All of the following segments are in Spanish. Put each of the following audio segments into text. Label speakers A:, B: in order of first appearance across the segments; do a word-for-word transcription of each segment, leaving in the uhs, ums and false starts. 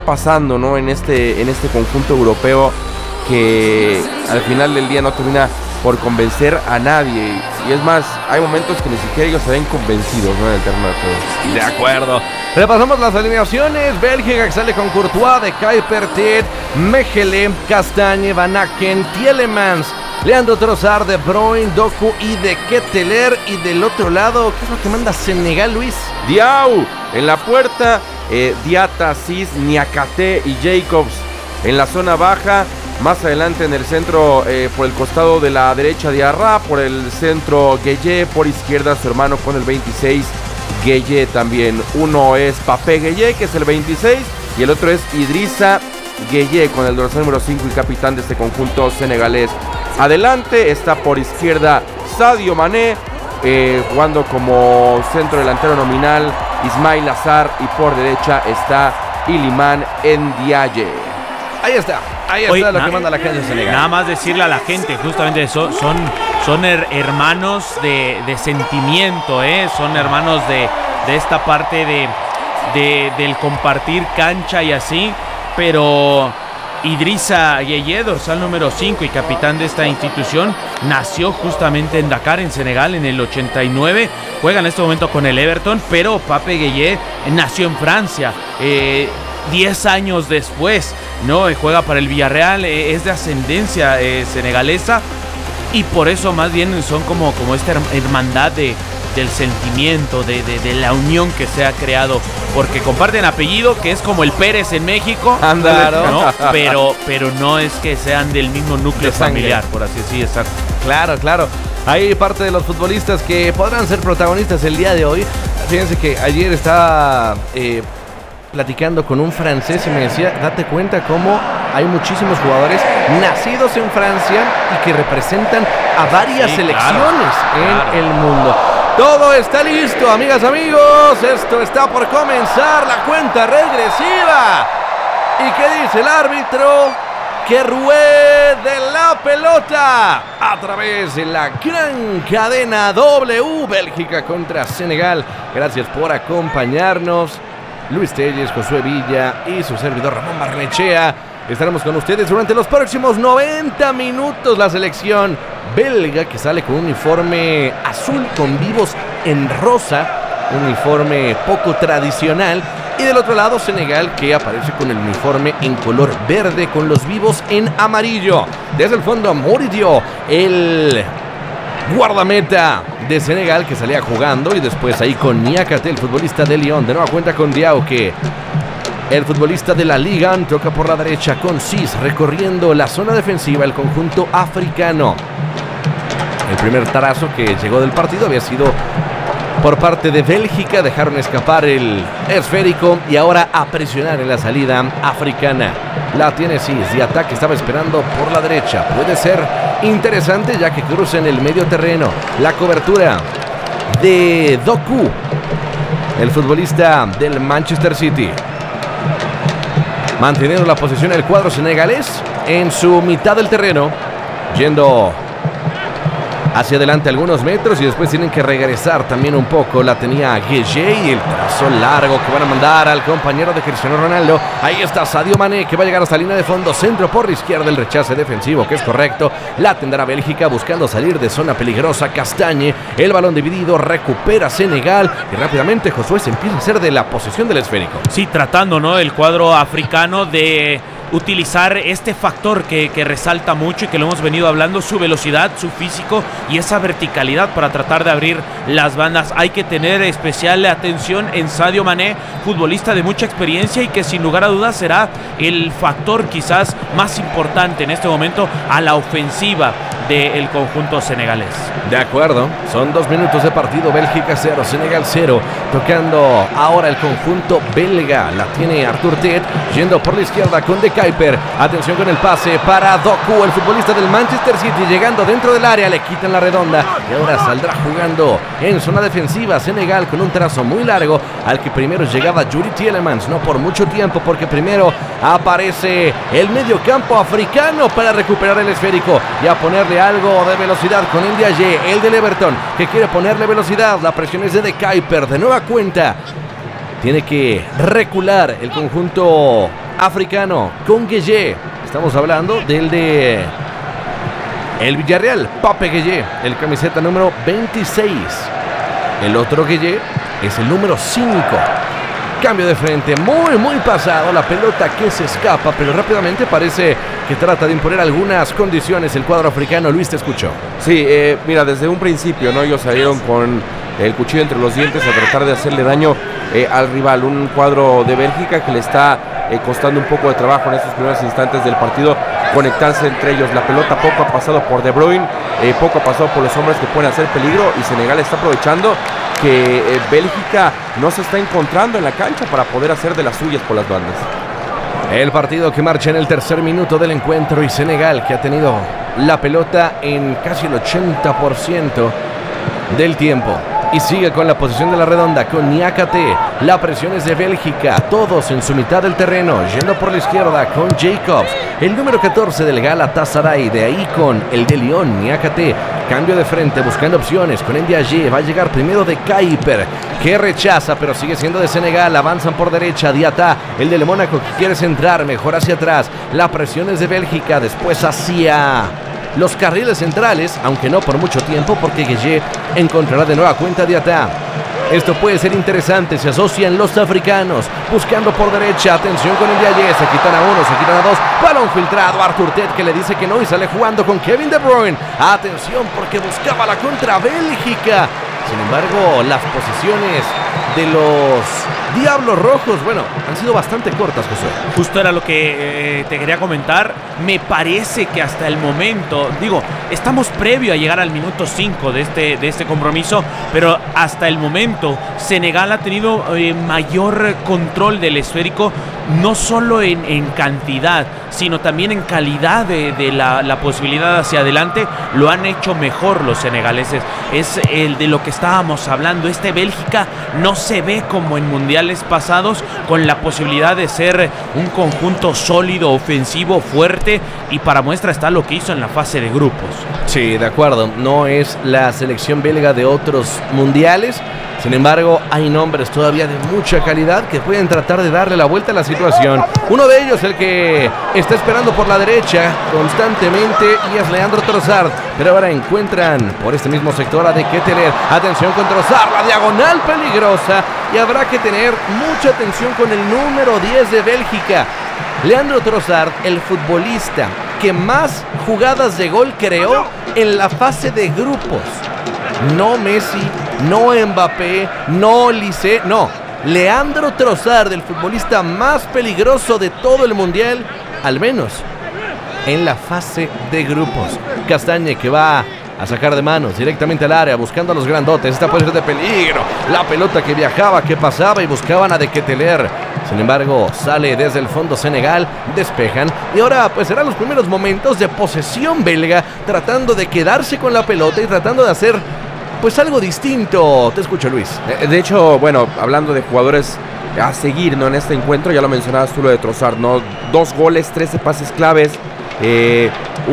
A: pasando, ¿no? En este, en este conjunto europeo que al final del día no termina por convencer a nadie. Y es más, hay momentos que ni siquiera ellos se ven convencidos, ¿no? En el terreno de juego.
B: De acuerdo. Repasamos las alineaciones. Bélgica que sale con Courtois, De Kuyper, Ted, Mechelen, Castagne, Van Aken, Tielemans, Leandro Trossard, De Bruyne, Doku y De Ketteler. Y del otro lado, ¿qué es lo que manda Senegal, Luis?
A: Diaw en la puerta, eh, Diatta, Cis, Niakate y Jacobs en la zona baja. Más adelante en el centro, eh, por el costado de la derecha Diarra, por el centro Gueye, por izquierda su hermano con el veintiséis, Gueye también. Uno es Papé Gueye, que es el veintiséis, y el otro es Idrissa Gueye con el dorsal número cinco y capitán de este conjunto senegalés. Adelante está por izquierda Sadio Mané, eh, jugando como centro delantero nominal Ismail Azar, y por derecha está Iliman Ndiaye.
B: Ahí está. Ahí está. Oye, lo na- que manda la gente de Senegal.
C: Nada más decirle a la gente, justamente son, son, son her- hermanos de, de sentimiento, ¿eh? Son hermanos de, de esta parte de, de, del compartir cancha y así, pero Idrissa Gueye, dorsal número cinco y capitán de esta institución, nació justamente en Dakar, en Senegal, en el ochenta y nueve, juega en este momento con el Everton, pero Pape Gueye nació en Francia, eh, diez años después, ¿no? Juega para el Villarreal, eh, es de ascendencia eh, senegalesa, y por eso más bien son como, como esta hermandad de, del sentimiento, de, de, de la unión que se ha creado, porque comparten apellido, que es como el Pérez en México,
B: claro,
C: ¿no? pero, pero no es que sean del mismo núcleo familiar, por así decirlo. Exacto.
B: Claro, claro. Hay parte de los futbolistas que podrán ser protagonistas el día de hoy. Fíjense que ayer estaba eh, platicando con un francés y me decía, date cuenta cómo hay muchísimos jugadores nacidos en Francia y que representan a varias sí, selecciones claro, en claro. el mundo. Todo está listo, amigas, amigos. Esto está por comenzar, la cuenta regresiva. ¿Y qué dice el árbitro? Que ruede la pelota a través de la gran cadena W. Bélgica contra Senegal. Gracias por acompañarnos. Luis Telles, Josué Villa y su servidor Ramón Barnechea. Estaremos con ustedes durante los próximos noventa minutos. La selección belga que sale con un uniforme azul con vivos en rosa, un uniforme poco tradicional. Y del otro lado Senegal, que aparece con el uniforme en color verde con los vivos en amarillo. Desde el fondo Moridio, el guardameta de Senegal, que salía jugando, y después ahí con Niakate, el futbolista de Lyon. De nueva cuenta con Diaw, que el futbolista de la Liga toca por la derecha con Cis, recorriendo la zona defensiva el conjunto africano. El primer tarazo que llegó del partido había sido por parte de Bélgica. Dejaron escapar el esférico y ahora a presionar en la salida africana. La tiene Cis, de ataque estaba esperando por la derecha. Puede ser interesante ya que cruza en el medio terreno. La cobertura de Doku, el futbolista del Manchester City. Manteniendo la posesión el cuadro senegalés en su mitad del terreno, yendo hacia adelante algunos metros y después tienen que regresar también un poco. La tenía Gueye y el trazo largo que van a mandar al compañero de Cristiano Ronaldo. Ahí está Sadio Mané, que va a llegar hasta la línea de fondo, centro por la izquierda, el rechace defensivo, que es correcto. La tendrá Bélgica buscando salir de zona peligrosa. Castagne, el balón dividido, recupera Senegal y rápidamente Josué se empieza a hacer de la posesión del esférico.
C: Sí, tratando, ¿no?, el cuadro africano de utilizar este factor que, que resalta mucho y que lo hemos venido hablando, su velocidad, su físico y esa verticalidad para tratar de abrir las bandas. Hay que tener especial atención en Sadio Mané, futbolista de mucha experiencia y que sin lugar a dudas será el factor quizás más importante en este momento a la ofensiva del conjunto senegalés.
B: De acuerdo, son dos minutos de partido. Bélgica cero, Senegal cero. Tocando ahora el conjunto belga. La tiene Arthur Ted, yendo por la izquierda con De Kuyper. Atención con el pase para Doku, el futbolista del Manchester City, llegando dentro del área, le quitan la redonda y ahora saldrá jugando en zona defensiva Senegal con un trazo muy largo al que primero llegaba Yuri Tielemans, no por mucho tiempo porque primero aparece el mediocampo africano para recuperar el esférico y a ponerle algo de velocidad con Ndiaye, el del Everton, que quiere ponerle velocidad. La presión es de De Kuyper, de nueva cuenta tiene que recular el conjunto africano con Gueye. Estamos hablando del de el Villarreal, Pape Gueye, el camiseta número veintiséis. El otro Gueye es el número cinco. Cambio de frente, muy muy pasado, la pelota que se escapa, pero rápidamente parece que trata de imponer algunas condiciones el cuadro africano. Luis, te escucho.
A: Sí, eh, mira, desde un principio, ¿no? Ellos salieron con el cuchillo entre los dientes a tratar de hacerle daño eh, al rival. Un cuadro de Bélgica que le está eh, costando un poco de trabajo en estos primeros instantes del partido conectarse entre ellos. La pelota poco ha pasado por De Bruyne, eh, poco ha pasado por los hombres que pueden hacer peligro, y Senegal está aprovechando que eh, Bélgica no se está encontrando en la cancha para poder hacer de las suyas por las bandas.
B: El partido que marcha en el tercer minuto del encuentro, y Senegal que ha tenido la pelota en casi el ochenta por ciento del tiempo. Y sigue con la posición de la redonda con Niakate. La presión es de Bélgica, todos en su mitad del terreno, yendo por la izquierda con Jacobs, el número catorce del Galatasaray. De ahí con el de Lyon, Niakate. Cambio de frente, buscando opciones con Ndiaye. Va a llegar primero de Kuiper, que rechaza, pero sigue siendo de Senegal. Avanzan por derecha, Diatta, el del Mónaco, que quiere centrar, mejor hacia atrás. La presión es de Bélgica, después hacia los carriles centrales, aunque no por mucho tiempo, porque Gueye encontrará de nueva cuenta Diatta. Esto puede ser interesante, se asocian los africanos, buscando por derecha, atención con el Ndiaye, se quitan a uno, se quitan a dos, balón filtrado, Arthur Ted que le dice que no y sale jugando con Kevin De Bruyne. Atención porque buscaba la contra Bélgica. Sin embargo, las posiciones de los Diablos Rojos, bueno, han sido bastante cortas, José.
C: Justo era lo que eh, te quería comentar. Me parece que hasta el momento, digo, estamos previo a llegar al minuto cinco de este, de este compromiso, pero hasta el momento Senegal ha tenido eh, mayor control del esférico, no solo en, en cantidad, sino también en calidad de, de la, la posibilidad hacia adelante. Lo han hecho mejor los senegaleses. Es el de lo que estábamos hablando. Este Bélgica no se ve como en mundiales pasados, con la posibilidad de ser un conjunto sólido, ofensivo, fuerte, y para muestra está lo que hizo en la fase de grupos.
B: Sí, de acuerdo, no es la selección belga de otros mundiales. Sin embargo, hay nombres todavía de mucha calidad que pueden tratar de darle la vuelta a la situación. Uno de ellos, el que está esperando por la derecha constantemente, y es Leandro Trossard. Pero ahora encuentran por este mismo sector a De Ketelaere. Atención con Trossard, la diagonal peligrosa. Y habrá que tener mucha atención con el número diez de Bélgica. Leandro Trossard, el futbolista que más jugadas de gol creó en la fase de grupos. No Messi, no Mbappé, no Olise, no. Leandro Trossard, el futbolista más peligroso de todo el mundial, al menos en la fase de grupos. Castagne que va a sacar de manos directamente al área, buscando a los grandotes. Esta puede ser de peligro. La pelota que viajaba, que pasaba, y buscaban a De Ketelaere. Sin embargo, sale desde el fondo Senegal, despejan, y ahora pues serán los primeros momentos de posesión belga, tratando de quedarse con la pelota y tratando de hacer pues algo distinto. Te escucho, Luis.
A: De hecho, bueno, hablando de jugadores a seguir, ¿no? En este encuentro, ya lo mencionabas tú, lo de Trossard, ¿no? Dos goles, trece pases claves. Eh,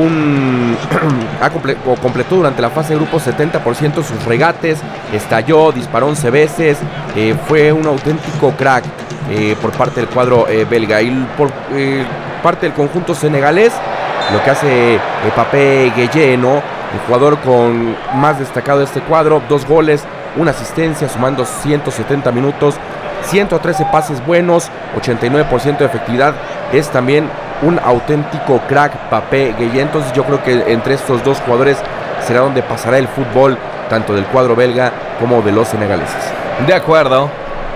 A: un ha comple completó durante la fase de grupos setenta por ciento sus regates, estalló, disparó once veces, eh, fue un auténtico crack eh, por parte del cuadro eh, belga. Y por eh, parte del conjunto senegalés, lo que hace eh, Pape Gueye, ¿no? El jugador con más destacado de este cuadro, dos goles, una asistencia, sumando ciento setenta minutos, ciento trece pases buenos, ochenta y nueve por ciento de efectividad. Es también un auténtico crack Pape Gueye. Entonces yo creo que entre estos dos jugadores será donde pasará el fútbol, tanto del cuadro belga como de los senegaleses.
B: De acuerdo.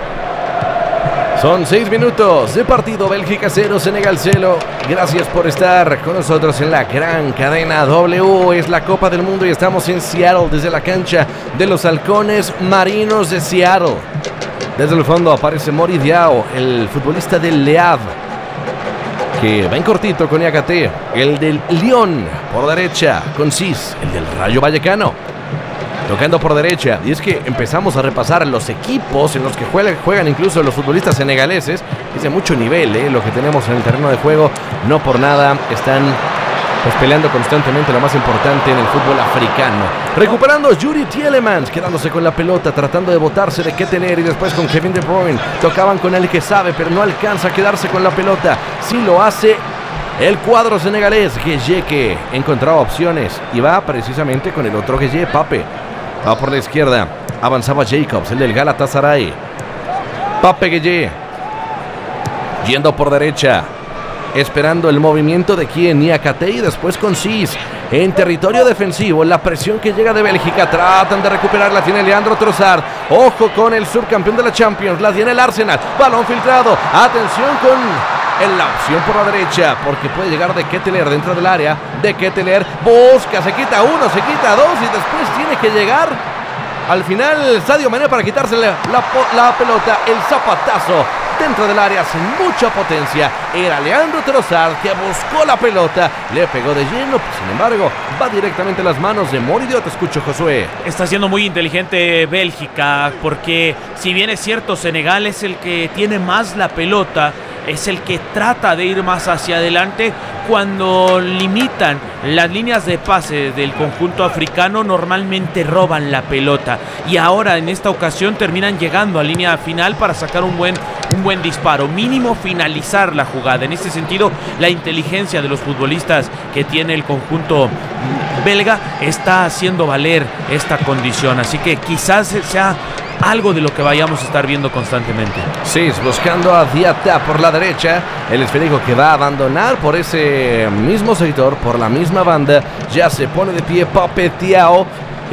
B: Son seis minutos de partido. Bélgica cero, Senegal cero. Gracias por estar con nosotros en la gran cadena W. Es la Copa del Mundo y estamos en Seattle, desde la cancha de los Halcones Marinos de Seattle. Desde el fondo aparece Mori Diao, el futbolista del Le Havre, que va en cortito con Niakate. El del Lyon por derecha con Cis, el del Rayo Vallecano, tocando por derecha. Y es que empezamos a repasar los equipos en los que juegan, juegan incluso los futbolistas senegaleses. Es de mucho nivel, ¿eh? Lo que tenemos en el terreno de juego. No por nada están pues peleando constantemente lo más importante en el fútbol africano. Recuperando Yuri Tielemans, quedándose con la pelota, tratando de botarse de Ketelaere y después con Kevin De Bruyne. Tocaban con el que sabe, pero no alcanza a quedarse con la pelota. Sí lo hace el cuadro senegalés. Gueye, que encontraba opciones y va precisamente con el otro Gueye, Pape. Va por la izquierda, avanzaba Jacobs, el del Galatasaray. Pape Gueye, yendo por derecha, esperando el movimiento de quien, Niakate, y después con Cis en territorio defensivo. La presión que llega de Bélgica, tratan de recuperarla, tiene Leandro Trossard. Ojo con el subcampeón de la Champions, la tiene el Arsenal. Balón filtrado, atención con en la opción por la derecha, porque puede llegar de Ketelaere dentro del área. De Ketelaere busca, se quita uno, se quita dos y después tiene que llegar al final Sadio Mané para quitarse la, la, la pelota. El zapatazo dentro del área sin mucha potencia. Era Leandro Trossard que buscó la pelota, le pegó de lleno, pues, sin embargo va directamente a las manos de Moridio. Te escucho, Josué.
C: Está siendo muy inteligente Bélgica, porque si bien es cierto, Senegal es el que tiene más la pelota, es el que trata de ir más hacia adelante. Cuando limitan las líneas de pase del conjunto africano, normalmente roban la pelota, y ahora en esta ocasión terminan llegando a línea final para sacar un buen, un buen disparo, mínimo finalizar la jugada. En este sentido, la inteligencia de los futbolistas que tiene el conjunto belga está haciendo valer esta condición, así que quizás sea algo de lo que vayamos a estar viendo constantemente.
B: Sí, buscando a Diatta por la derecha, el esférico que va a abandonar por ese mismo sector, por la misma banda. Ya se pone de pie Pape Thiaw,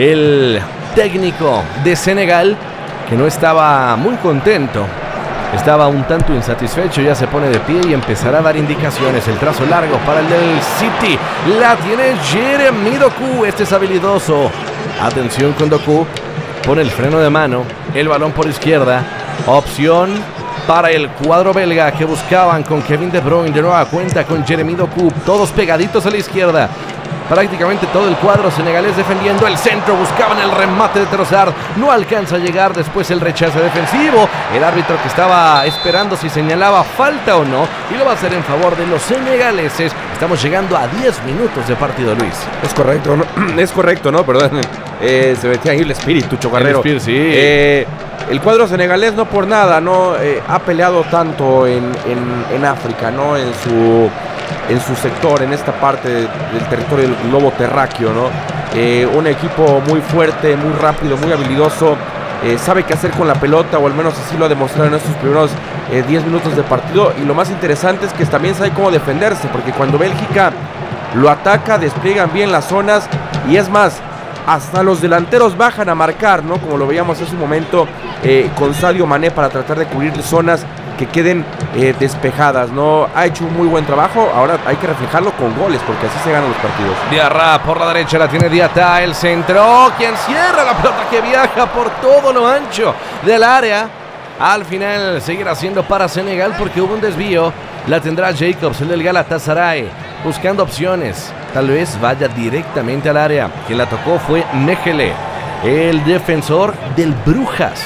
B: el técnico de Senegal, que no estaba muy contento, estaba un tanto insatisfecho. Ya se pone de pie y empezará a dar indicaciones. El trazo largo para el del City, la tiene Jeremy Doku, este es habilidoso. Atención con Doku, pone el freno de mano, el balón por izquierda, opción para el cuadro belga que buscaban con Kevin De Bruyne, de nueva cuenta con Jeremy Doku, todos pegaditos a la izquierda. Prácticamente todo el cuadro senegalés defendiendo el centro, buscaban el remate de Trossard, no alcanza a llegar, después el rechazo defensivo, el árbitro que estaba esperando si señalaba falta o no, y lo va a hacer en favor de los senegaleses. Estamos llegando a diez minutos de partido, Luis.
A: Es correcto, ¿no? Es correcto, ¿no? Perdón, eh, se metía ahí el espíritu, Chocarrero.
B: El espíritu, sí.
A: Eh, el cuadro senegalés no por nada, ¿no? Eh, ha peleado tanto en, en, en África, ¿no? En su... en su sector, en esta parte del territorio del globo terráqueo, ¿no? Eh, un equipo muy fuerte, muy rápido, muy habilidoso, eh, sabe qué hacer con la pelota, o al menos así lo ha demostrado en estos primeros eh, diez minutos de partido. Y lo más interesante es que también sabe cómo defenderse, porque cuando Bélgica lo ataca, despliegan bien las zonas, y es más, hasta los delanteros bajan a marcar, ¿no? Como lo veíamos hace un momento eh, con Sadio Mané, para tratar de cubrir zonas que queden eh, despejadas, ¿no? Ha hecho un muy buen trabajo, ahora hay que reflejarlo con goles, porque así se ganan los partidos.
B: Diarra por la derecha, la tiene Diatta, el centro, quien cierra la pelota que viaja por todo lo ancho del área. Al final seguirá siendo para Senegal, porque hubo un desvío, la tendrá Jacobs, el del Galatasaray, buscando opciones, tal vez vaya directamente al área. Quien la tocó fue Mechele, el defensor del Brujas.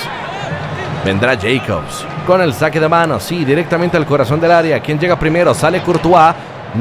B: Vendrá Jacobs con el saque de mano, sí, directamente al corazón del área. Quien llega primero, sale Courtois,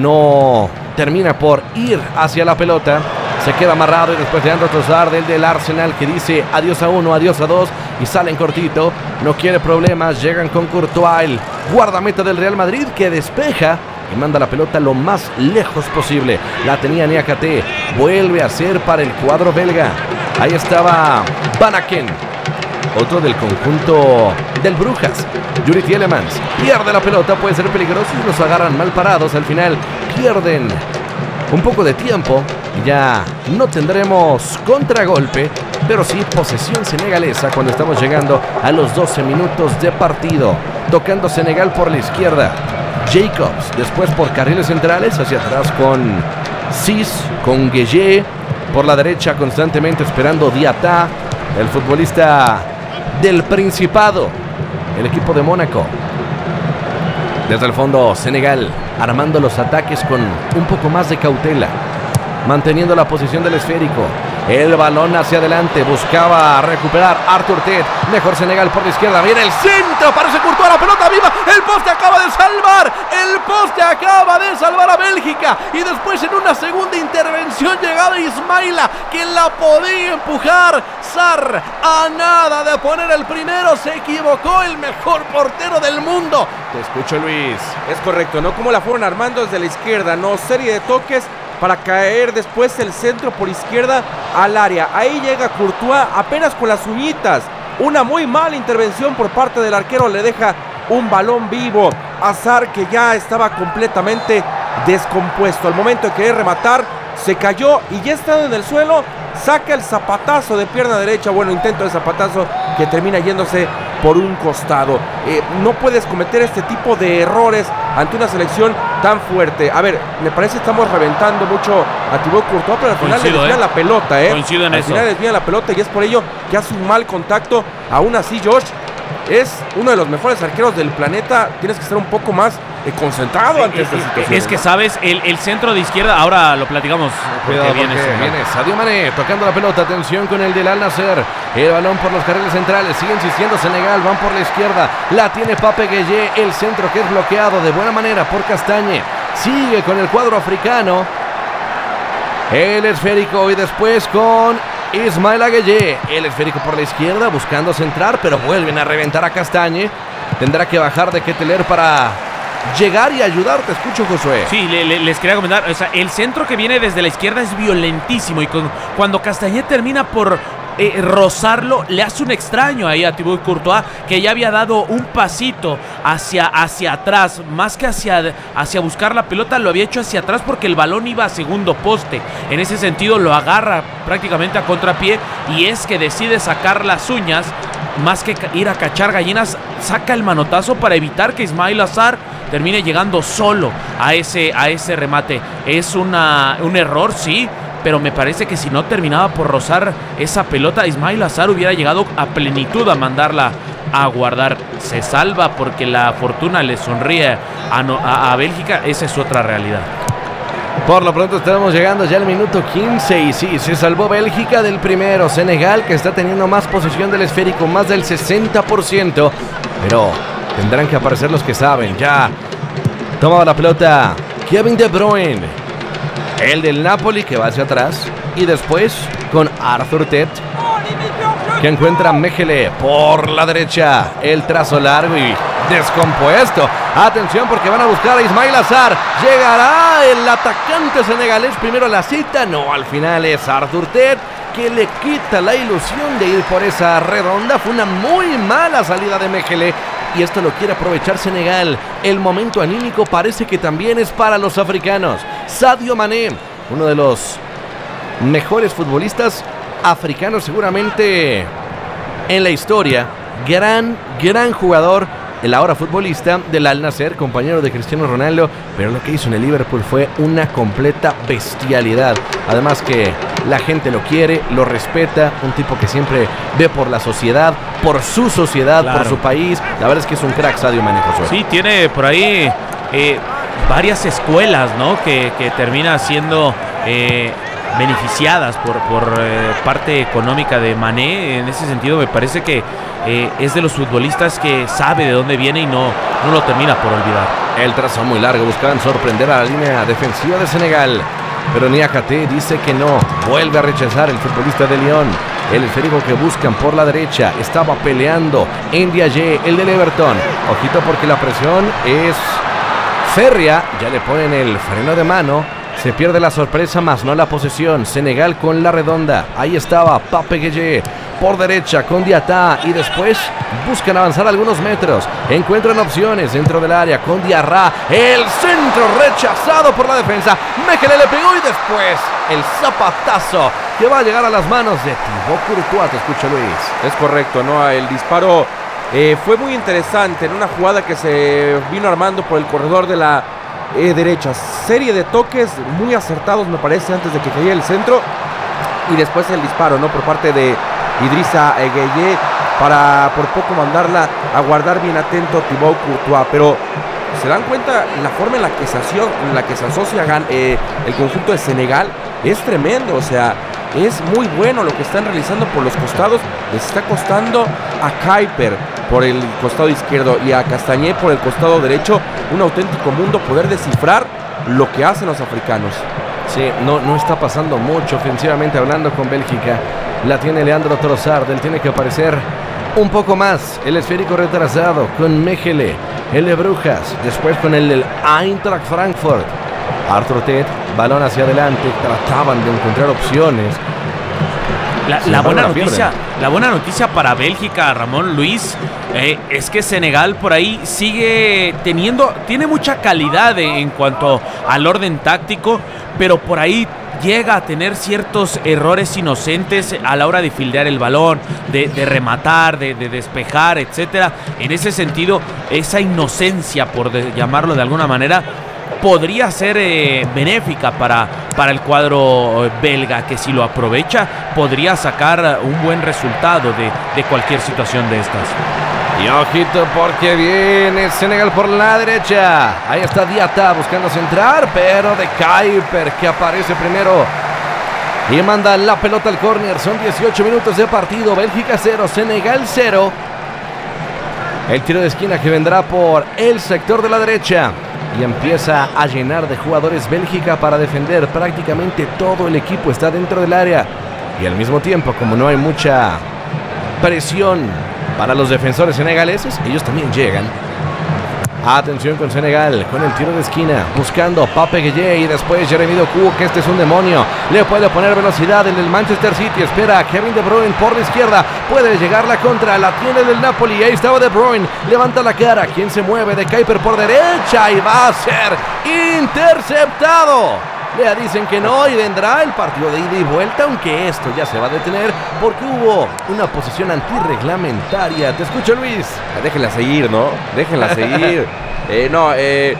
B: no termina por ir hacia la pelota, se queda amarrado, y después Leandro Trossard, el del Arsenal, que dice adiós a uno, adiós a dos, y salen cortito, no quiere problemas. Llegan con Courtois, el guardameta del Real Madrid, que despeja y manda la pelota lo más lejos posible. La tenía Niakate, vuelve a ser para el cuadro belga. Ahí estaba Van Aken, otro del conjunto del Brujas. Yuri Tielemans pierde la pelota, puede ser peligroso, y los agarran mal parados. Al final pierden un poco de tiempo, ya no tendremos contragolpe, pero sí posesión senegalesa cuando estamos llegando a los doce minutos de partido. Tocando Senegal por la izquierda, Jacobs, después por carriles centrales hacia atrás con Cis, con Gueye, por la derecha constantemente esperando Diatta, el futbolista del Principado, el equipo de Mónaco. Desde el fondo, Senegal armando los ataques con un poco más de cautela, manteniendo la posición del esférico. El balón hacia adelante, buscaba recuperar Arthur Ted. Mejor Senegal por la izquierda, viene el centro, parece Courtois, la pelota viva, el poste acaba de salvar, el poste acaba de salvar a Bélgica. Bélgica. Y después en una segunda intervención llegaba Ismaila, quien la podía empujar. Sarr, a nada de poner el primero, se equivocó el mejor portero del mundo. Te escucho, Luis.
A: Es correcto, ¿no? Como la fueron armando desde la izquierda, ¿no? Serie de toques para caer después el centro por izquierda al área. Ahí llega Courtois apenas con las uñitas. Una muy mala intervención por parte del arquero, le deja un balón vivo a Sarr, que ya estaba completamente descompuesto. Al momento de querer rematar, se cayó y ya estando en el suelo, saca el zapatazo de pierna derecha. Bueno, intento de zapatazo que termina yéndose por un costado. Eh, no puedes cometer este tipo de errores ante una selección tan fuerte. A ver, me parece que estamos reventando mucho a Thibaut Courtois, pero al final
C: Coincido,
A: le desvían
C: eh.
A: la pelota, ¿eh?
C: Coincido en
A: al
C: eso.
A: final le desvían la pelota y es por ello que hace un mal contacto. Aún así, Josh es uno de los mejores arqueros del planeta. Tienes que estar un poco más eh, concentrado ante esta situación.
C: Es que, sabes, el, el centro de izquierda, ahora lo platicamos.
B: Cuidado porque
C: viene,
B: viene, viene Sadio Mané tocando la pelota. Atención con el del Al Nassr. El balón por los carriles centrales. Sigue insistiendo Senegal. Van por la izquierda. La tiene Pape Gueye. El centro que es bloqueado de buena manera por Castagne. Sigue con el cuadro africano. El esférico y después con Ismaila Gueye. El esférico por la izquierda buscando centrar, pero vuelven a reventar a Castagne. Tendrá que bajar de Ketelaere para llegar y ayudar. Te escucho, Josué.
C: Sí, le, le, les quería comentar, o sea, el centro que viene desde la izquierda es violentísimo y con, cuando Castagne termina por eh, rozarlo, le hace un extraño ahí a Thibaut Courtois, que ya había dado un pasito hacia, hacia atrás, más que hacia, hacia buscar la pelota, lo había hecho hacia atrás porque el balón iba a segundo poste. En ese sentido lo agarra prácticamente a contrapié y es que decide sacar las uñas, más que ir a cachar gallinas, saca el manotazo para evitar que Ismaila Sarr termine llegando solo a ese, a ese remate. Es una, un error, sí, pero me parece que si no terminaba por rozar esa pelota, Ismaila Sarr hubiera llegado a plenitud a mandarla a guardar. Se salva porque la fortuna le sonríe a, no, a, a Bélgica. Esa es otra realidad.
B: Por lo pronto estamos llegando ya al minuto quince y sí, se salvó Bélgica del primero. Senegal, que está teniendo más posesión del esférico, más del sesenta por ciento, pero tendrán que aparecer los que saben. Ya toma la pelota Kevin De Bruyne, el del Napoli, que va hacia atrás, y después con Arthur Tet, que encuentra a Mechele por la derecha. El trazo largo y descompuesto. Atención porque van a buscar a Ismaila Sarr. Llegará el atacante senegalés primero a la cita. No, al final es Arthur Tet, que le quita la ilusión de ir por esa redonda. Fue una muy mala salida de Mechele y esto lo quiere aprovechar Senegal. El momento anímico parece que también es para los africanos. Sadio Mané, uno de los mejores futbolistas africanos seguramente en la historia. Gran, gran jugador. El ahora futbolista del Al Nassr, compañero de Cristiano Ronaldo, pero lo que hizo en el Liverpool fue una completa bestialidad. Además que la gente lo quiere, lo respeta, un tipo que siempre ve por la sociedad, por su sociedad, claro, por su país. La verdad es que es un crack, Sadio Mané, Josué.
C: Sí, tiene por ahí eh, varias escuelas, ¿no? Que, que termina siendo eh, beneficiadas por, por eh, parte económica de Mané. En ese sentido me parece que eh, es de los futbolistas que sabe de dónde viene y no, no lo termina por olvidar.
B: El trazo muy largo, buscaban sorprender a la línea defensiva de Senegal, pero Niakate dice que no. Vuelve a rechazar el futbolista de Lyon. El esférico que buscan por la derecha, estaba peleando Ndiaye, el del Everton. Ojito porque la presión es férrea. Ya le ponen el freno de mano. Se pierde la sorpresa, más no la posesión. Senegal con la redonda. Ahí estaba Pape Gueye por derecha con Diatá. Y después buscan avanzar algunos metros. Encuentran opciones dentro del área con Diarra. El centro rechazado por la defensa. Mechele le pegó y después el zapatazo que va a llegar a las manos de Thibaut Courtois. Te escucho, Luis.
A: Es correcto, ¿no? El disparo eh, fue muy interesante en una jugada que se vino armando por el corredor de la Eh, derecha. Serie de toques muy acertados, me parece, antes de que cayera el centro. Y después el disparo, ¿no? Por parte de Idrissa Gueye, para por poco mandarla a guardar bien atento Thibaut Courtois. Pero se dan cuenta la forma en la que se, asocia, en la que se asocia eh, el conjunto de Senegal. Es tremendo, o sea, es muy bueno lo que están realizando por los costados. Les está costando a Kuiper por el costado izquierdo y a Castagne por el costado derecho. Un auténtico mundo poder descifrar lo que hacen los africanos.
B: Sí, no, no está pasando mucho ofensivamente hablando con Bélgica. La tiene Leandro Trossard, él tiene que aparecer un poco más. El esférico retrasado con Mechele, el de Brujas, después con el del Eintracht Frankfurt. Arthur Ted, balón hacia adelante, trataban de encontrar opciones.
C: La, la buena noticia, la buena noticia para Bélgica, Ramón Luis, eh, es que Senegal por ahí sigue teniendo, tiene mucha calidad de, en cuanto al orden táctico, pero por ahí llega a tener ciertos errores inocentes a la hora de fildear el balón, de, de rematar, de, de despejar, etcétera. En ese sentido, esa inocencia, por de, llamarlo de alguna manera, podría ser eh, benéfica para, para el cuadro belga, que si lo aprovecha podría sacar un buen resultado de, de cualquier situación de estas.
B: Y ojito porque viene Senegal por la derecha. Ahí está Diatta buscando centrar, pero de Kuiper que aparece primero y manda la pelota al córner. Son dieciocho minutos de partido. Bélgica cero, Senegal cero. El tiro de esquina que vendrá por el sector de la derecha. Y empieza a llenar de jugadores Bélgica para defender. Prácticamente todo el equipo está dentro del área. Y al mismo tiempo, como no hay mucha presión para los defensores senegaleses, ellos también llegan. Atención con Senegal, con el tiro de esquina, buscando Pape Gueye y después Jeremy Doku, que este es un demonio. Le puede poner velocidad en el Manchester City. Espera a Kevin De Bruyne por la izquierda. Puede llegar la contra, la tiene del Napoli. Ahí estaba De Bruyne, levanta la cara. ¿Quién se mueve? De Kuiper por derecha y va a ser interceptado. Le dicen que no y vendrá el partido de ida y vuelta, aunque esto ya se va a detener porque hubo una posición antirreglamentaria. Te escucho, Luis.
A: Déjenla seguir, ¿no? Déjenla seguir. eh, no, eh,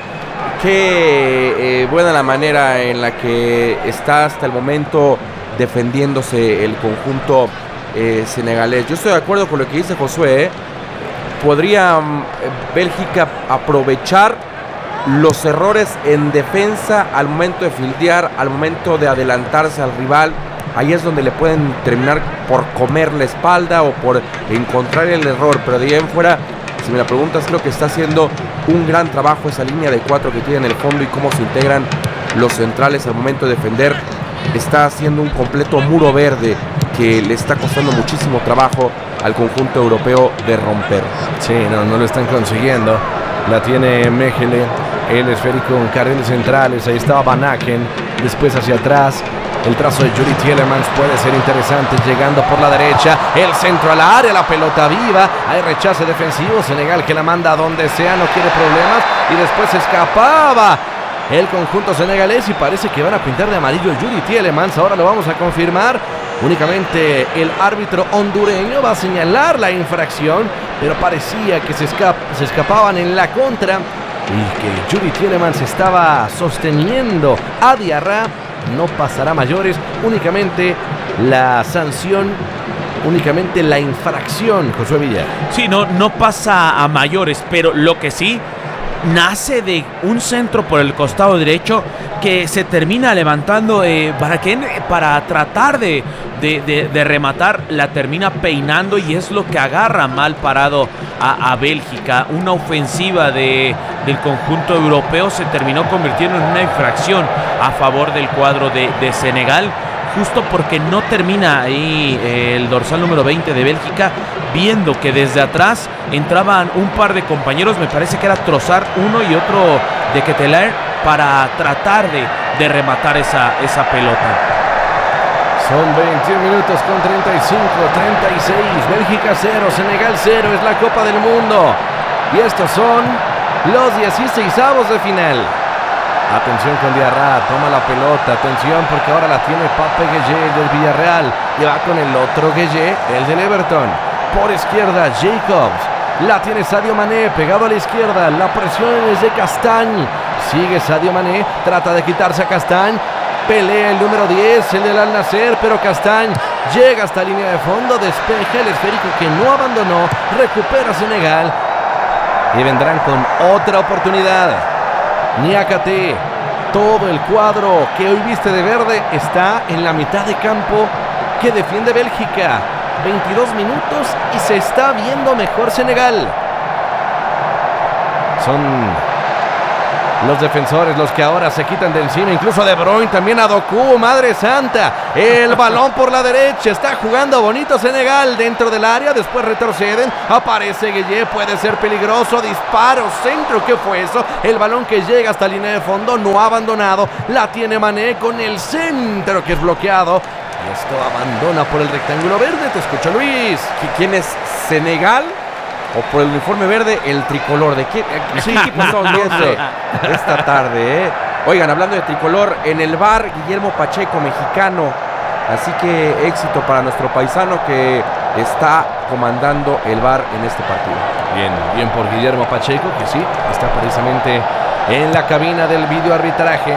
A: qué eh, buena la manera en la que está hasta el momento defendiéndose el conjunto eh, senegalés. Yo estoy de acuerdo con lo que dice Josué. ¿eh? Podría eh, Bélgica aprovechar los errores en defensa al momento de fildear, al momento de adelantarse al rival. Ahí es donde le pueden terminar por comer la espalda o por encontrar el error. Pero de ahí en fuera, si me la preguntas, creo que está haciendo un gran trabajo esa línea de cuatro que tiene en el fondo y cómo se integran los centrales al momento de defender. Está haciendo un completo muro verde que le está costando muchísimo trabajo al conjunto europeo de romper.
B: Sí, no, no lo están consiguiendo. La tiene Mechele, el esférico en carriles centrales. Ahí estaba Van Aken, después hacia atrás. El trazo de Yuri Tielemans puede ser interesante, llegando por la derecha. El centro al área, la pelota viva. Hay rechace defensivo. Senegal que la manda a donde sea, no quiere problemas. Y después se escapaba el conjunto senegalés y parece que van a pintar de amarillo Yuri Tielemans. Ahora lo vamos a confirmar. Únicamente el árbitro hondureño va a señalar la infracción, pero parecía que se, escap se escapaban en la contra y que Yuri Tielemans estaba sosteniendo a Diarra. No pasará mayores, únicamente la sanción, únicamente la infracción, Josué Villar.
C: Sí, no, no pasa a mayores, pero lo que sí nace de un centro por el costado derecho que se termina levantando eh, para, que, para tratar de, de, de, de rematar, la termina peinando y es lo que agarra mal parado a, a Bélgica. Una ofensiva de, del conjunto europeo se terminó convirtiendo en una infracción a favor del cuadro de, de Senegal, justo porque no termina ahí eh, el dorsal número veinte de Bélgica, viendo que desde atrás entraban un par de compañeros, me parece que era Trossard uno y otro de Ketelaere, para tratar de, de rematar esa, esa pelota.
B: Son veintiún minutos con treinta y cinco, treinta y seis, Bélgica cero, Senegal cero, es la Copa del Mundo. Y estos son los dieciseisavos de final. Atención con Diarra, toma la pelota, atención porque ahora la tiene Pape Gueye del Villarreal y va con el otro Gueye, el del Everton. Por izquierda Jacobs, la tiene Sadio Mané pegado a la izquierda, la presión es de Castagne, sigue Sadio Mané, trata de quitarse a Castagne, pelea el número diez, el del Al Nassr, pero Castagne llega hasta línea de fondo, despeja el esférico que no abandonó, recupera Senegal y vendrán con otra oportunidad. Niakate, todo el cuadro que hoy viste de verde está en la mitad de campo que defiende Bélgica. veintidós minutos y se está viendo mejor Senegal. Son Los defensores, los que ahora se quitan de encima, incluso De Bruyne, también a Doku, madre santa. El balón por la derecha, está jugando bonito Senegal dentro del área, después retroceden, aparece Gueye, puede ser peligroso, disparo, centro, ¿qué fue eso? El balón que llega hasta la línea de fondo, no ha abandonado, la tiene Mané con el centro que es bloqueado. Y esto abandona por el rectángulo verde, te escucho Luis.
A: ¿Quién es Senegal? O por el uniforme verde, el tricolor. ¿De qué, sí, equipo estamos viendo esta tarde? ¿eh? Oigan, hablando de tricolor, en el V A R, Guillermo Pacheco, mexicano. Así que éxito para nuestro paisano que está comandando el V A R en este partido.
B: Bien, bien por Guillermo Pacheco, que sí, está precisamente en la cabina del videoarbitraje.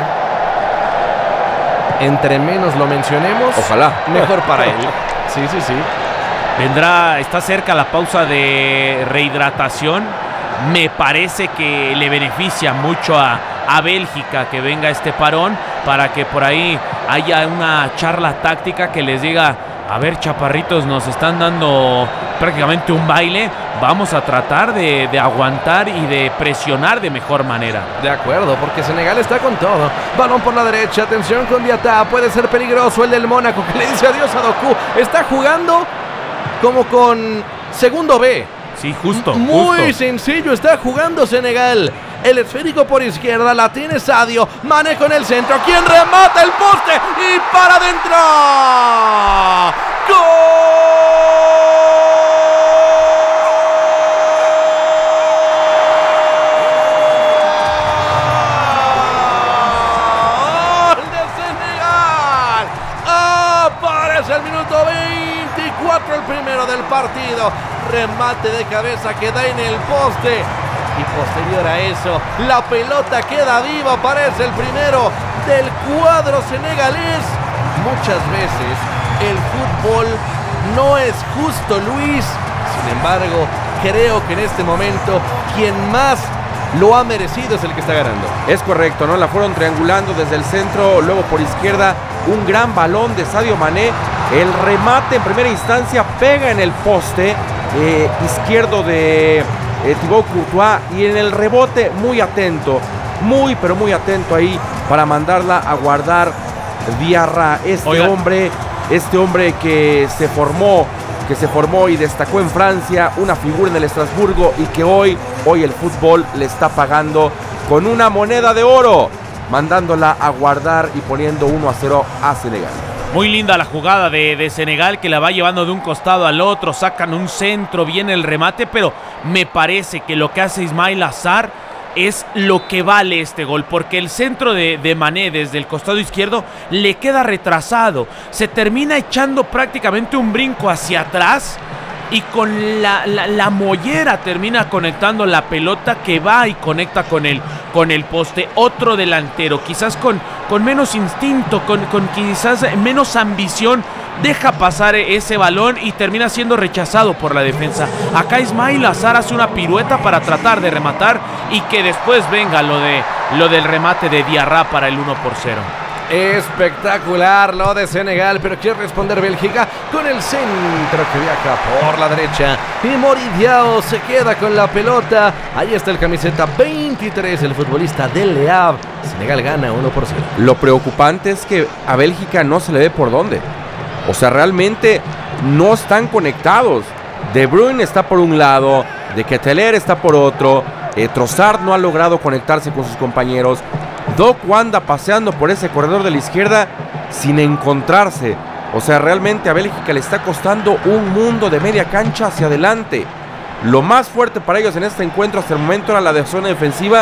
B: Entre menos lo mencionemos,
A: ojalá,
B: mejor para él. Sí, sí, sí.
C: Vendrá, está cerca la pausa de rehidratación. Me parece que le beneficia mucho a, a Bélgica que venga este parón para que por ahí haya una charla táctica que les diga: a ver, chaparritos, nos están dando prácticamente un baile. Vamos a tratar de, de aguantar y de presionar de mejor manera.
B: De acuerdo, porque Senegal está con todo. Balón por la derecha, atención con Diatá. Puede ser peligroso el del Mónaco que le dice adiós a Doku. Está jugando como con segundo B.
C: Sí, justo.
B: Muy
C: justo.
B: sencillo, está jugando Senegal. El esférico por izquierda, la tiene Sadio. Mané con el centro. ¿Quién remata el poste? Y para adentro. ¡Gol de Senegal! Aparece el minuto veinticuatro, el primero del partido. Remate de cabeza que da en el poste. Y posterior a eso, la pelota queda viva, aparece el primero del cuadro senegalés. Muchas veces el fútbol no es justo, Luis. Sin embargo, creo que en este momento quien más lo ha merecido es el que está ganando.
A: Es correcto, ¿no? La fueron triangulando desde el centro, luego por izquierda, un gran balón de Sadio Mané. El remate en primera instancia pega en el poste eh, izquierdo de Eh, Thibaut Courtois, y en el rebote muy atento, muy pero muy atento ahí para mandarla a guardar Diarra, este Oiga. hombre, este hombre que se formó, que se formó y destacó en Francia, una figura en el Estrasburgo y que hoy, hoy el fútbol le está pagando con una moneda de oro, mandándola a guardar y poniendo uno a cero a Senegal.
C: Muy linda la jugada de, de Senegal, que la va llevando de un costado al otro, sacan un centro, viene el remate, pero me parece que lo que hace Ismail Azar es lo que vale este gol, porque el centro de, de Mané desde el costado izquierdo le queda retrasado, se termina echando prácticamente un brinco hacia atrás y con la, la, la mollera termina conectando la pelota que va y conecta con el, con el poste. Otro delantero, quizás con, con menos instinto, con, con quizás menos ambición, deja pasar ese balón y termina siendo rechazado por la defensa. Acá Ismail Azar hace una pirueta para tratar de rematar y que después venga lo, de, lo del remate de Diarra para el uno por cero.
B: Espectacular lo de Senegal, pero quiere responder Bélgica con el centro que viaja por la derecha y Moridiao se queda con la pelota. Ahí está el camiseta veintitrés, el futbolista del Le Havre. Senegal gana uno por cero.
A: Lo preocupante es que a Bélgica no se le ve por dónde. O sea, realmente no están conectados. De Bruyne está por un lado, De Ketelaere está por otro, eh, Trossard no ha logrado conectarse con sus compañeros. Doku anda paseando por ese corredor de la izquierda sin encontrarse. O sea, realmente a Bélgica le está costando un mundo de media cancha hacia adelante. Lo más fuerte para ellos en este encuentro hasta el momento era la de zona defensiva.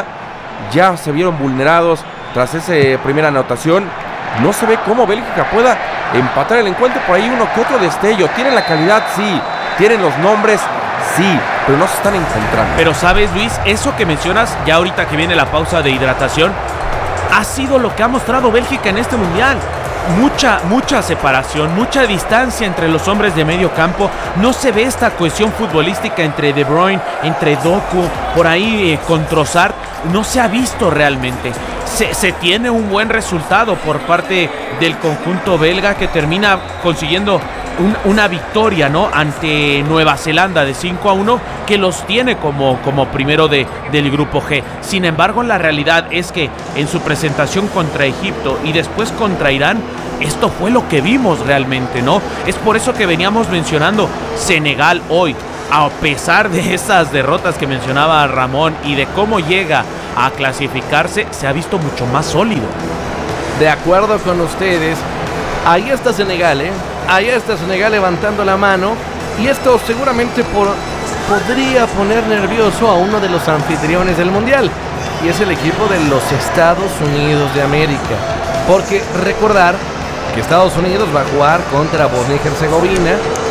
A: Ya se vieron vulnerados tras esa primera anotación. No se ve cómo Bélgica pueda empatar el encuentro. Por ahí uno que otro destello. Tienen la calidad, sí. Tienen los nombres, sí. Pero no se están encontrando.
C: Pero sabes, Luis, eso que mencionas, ya ahorita que viene la pausa de hidratación, ha sido lo que ha mostrado Bélgica en este mundial. Mucha, mucha separación, mucha distancia entre los hombres de medio campo. No se ve esta cohesión futbolística entre De Bruyne, entre Doku, por ahí eh, con Trossard. No se ha visto realmente. Se, se tiene un buen resultado por parte del conjunto belga que termina consiguiendo un, una victoria, ¿no?, ante Nueva Zelanda de cinco a uno, que los tiene como, como primero de, del grupo G. Sin embargo, la realidad es que en su presentación contra Egipto y después contra Irán, esto fue lo que vimos realmente, ¿no? Es por eso que veníamos mencionando Senegal hoy, a pesar de esas derrotas que mencionaba Ramón y de cómo llega a clasificarse, se ha visto mucho más sólido.
B: De acuerdo con ustedes, ahí está Senegal, ¿eh? Ahí está Senegal levantando la mano, y esto seguramente por, podría poner nervioso a uno de los anfitriones del Mundial, y es el equipo de los Estados Unidos de América. Porque recordar que Estados Unidos va a jugar contra Bosnia y Herzegovina,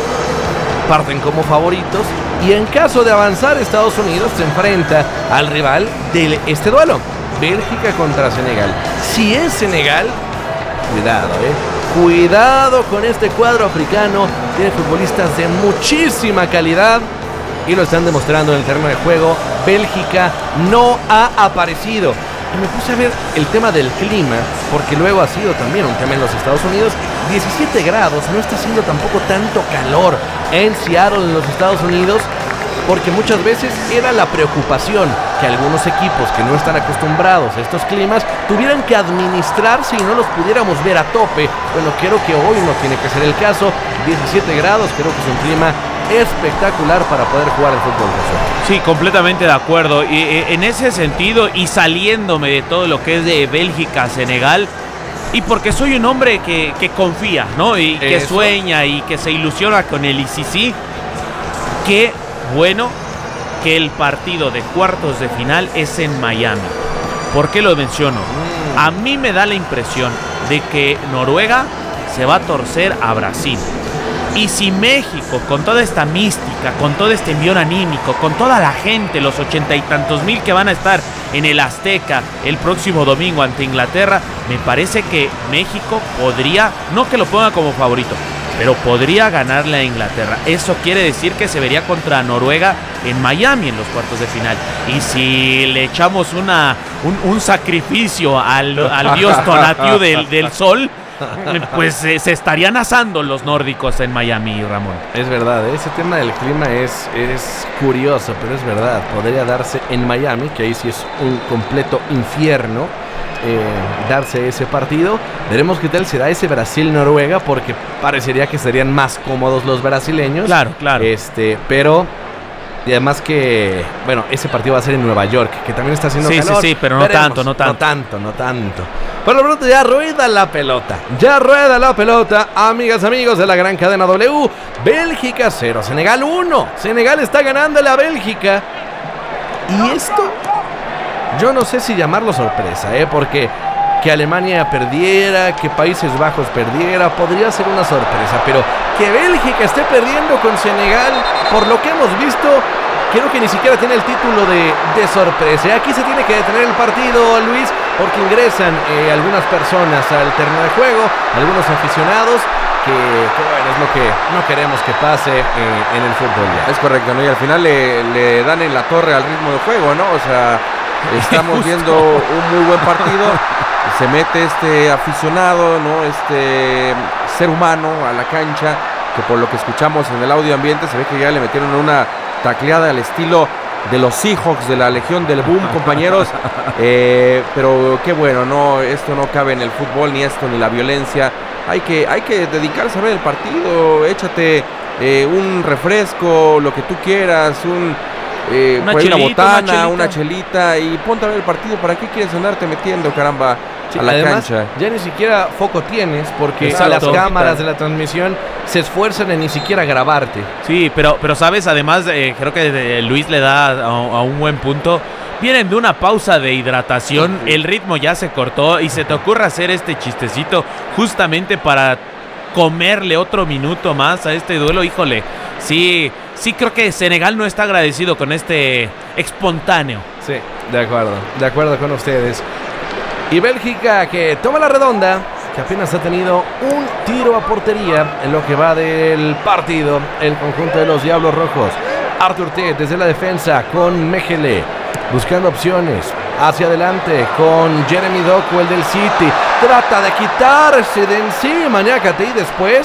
B: parten como favoritos, y en caso de avanzar, Estados Unidos se enfrenta al rival de este duelo, Bélgica contra Senegal. Si es Senegal, cuidado, eh. Cuidado con este cuadro africano. Tiene futbolistas de muchísima calidad y lo están demostrando en el terreno de juego. Bélgica no ha aparecido. Y me puse a ver el tema del clima, porque luego ha sido también un tema en los Estados Unidos. diecisiete grados, no está haciendo tampoco tanto calor en Seattle, en los Estados Unidos, porque muchas veces era la preocupación que algunos equipos que no están acostumbrados a estos climas tuvieran que administrarse y no los pudiéramos ver a tope. Bueno, creo que hoy no tiene que ser el caso. diecisiete grados, creo que es un clima espectacular para poder jugar al fútbol.
C: Sí, completamente de acuerdo. Y, y, en ese sentido, y saliéndome de todo lo que es de Bélgica, Senegal, y porque soy un hombre que, que confía, ¿no? Y que Eso. sueña y que se ilusiona con el I C C, qué bueno que el partido de cuartos de final es en Miami. ¿Por qué lo menciono? Mm. A mí me da la impresión de que Noruega se va a torcer a Brasil. Y si México, con toda esta mística, con todo este envión anímico, con toda la gente, los ochenta y tantos mil que van a estar en el Azteca el próximo domingo ante Inglaterra, me parece que México podría, no que lo ponga como favorito, pero podría ganarle a Inglaterra. Eso quiere decir que se vería contra Noruega en Miami en los cuartos de final. Y si le echamos una, un, un sacrificio al, al dios Tonatiuh del, del sol, pues eh, se estarían asando los nórdicos en Miami, Ramón.
B: Es verdad, ese tema del clima es, es curioso, pero es verdad. Podría darse en Miami, que ahí sí es un completo infierno, eh, darse ese partido. Veremos qué tal será ese Brasil-Noruega, porque parecería que serían más cómodos los brasileños.
C: Claro, claro.
B: Este, pero... Y además que, bueno, ese partido va a ser en Nueva York, que también está haciendo
C: sí,
B: calor.
C: Sí, sí, sí, pero no
B: Veremos.
C: tanto, no tanto.
B: No tanto, no tanto. Por lo pronto ya rueda la pelota. Ya rueda la pelota, amigas, amigos de la gran cadena W. Bélgica cero, Senegal uno. Senegal está ganándole a Bélgica. Y esto, yo no sé si llamarlo sorpresa, ¿eh? Porque que Alemania perdiera, que Países Bajos perdiera, podría ser una sorpresa, pero que Bélgica esté perdiendo con Senegal, por lo que hemos visto, creo que ni siquiera tiene el título de, de sorpresa. Aquí se tiene que detener el partido, Luis, porque ingresan eh, algunas personas al terreno de juego, algunos aficionados, que, que bueno, es lo que no queremos que pase eh, en el fútbol ya.
A: Es correcto, ¿no? Y al final le, le dan en la torre al ritmo de juego, ¿no? O sea, estamos viendo un muy buen partido. Se mete este aficionado, ¿no? Este ser humano a la cancha, que por lo que escuchamos en el audio ambiente se ve que ya le metieron una tacleada al estilo de los Seahawks de la Legión del Boom, compañeros. Eh, pero qué bueno, no, esto no cabe en el fútbol, ni esto, ni la violencia. Hay que, hay que dedicarse a ver el partido. Échate eh, un refresco, lo que tú quieras, un... Eh, una, chelita, una botana, una, una chelita, y ponte a ver el partido. ¿Para qué quieres andarte metiendo, caramba, sí, a la
B: además,
A: cancha?
B: Ya ni siquiera foco tienes, porque
C: Exacto.
B: las cámaras de la transmisión se esfuerzan en ni siquiera grabarte.
C: Sí, pero, pero sabes, además eh, creo que Luis le da a, a un buen punto. Vienen de una pausa de hidratación, sí, sí. El ritmo ya se cortó y se te ocurre hacer este chistecito justamente para comerle otro minuto más a este duelo. Híjole, sí, sí creo que Senegal no está agradecido con este espontáneo.
B: Sí, de acuerdo, de acuerdo con ustedes. Y Bélgica, que toma la redonda, que apenas ha tenido un tiro a portería en lo que va del partido, el conjunto de los Diablos Rojos. Arthur Ted desde la defensa con Mejele, buscando opciones hacia adelante con Jeremy Doku, el del City. Trata de quitarse de encima Ñácate y después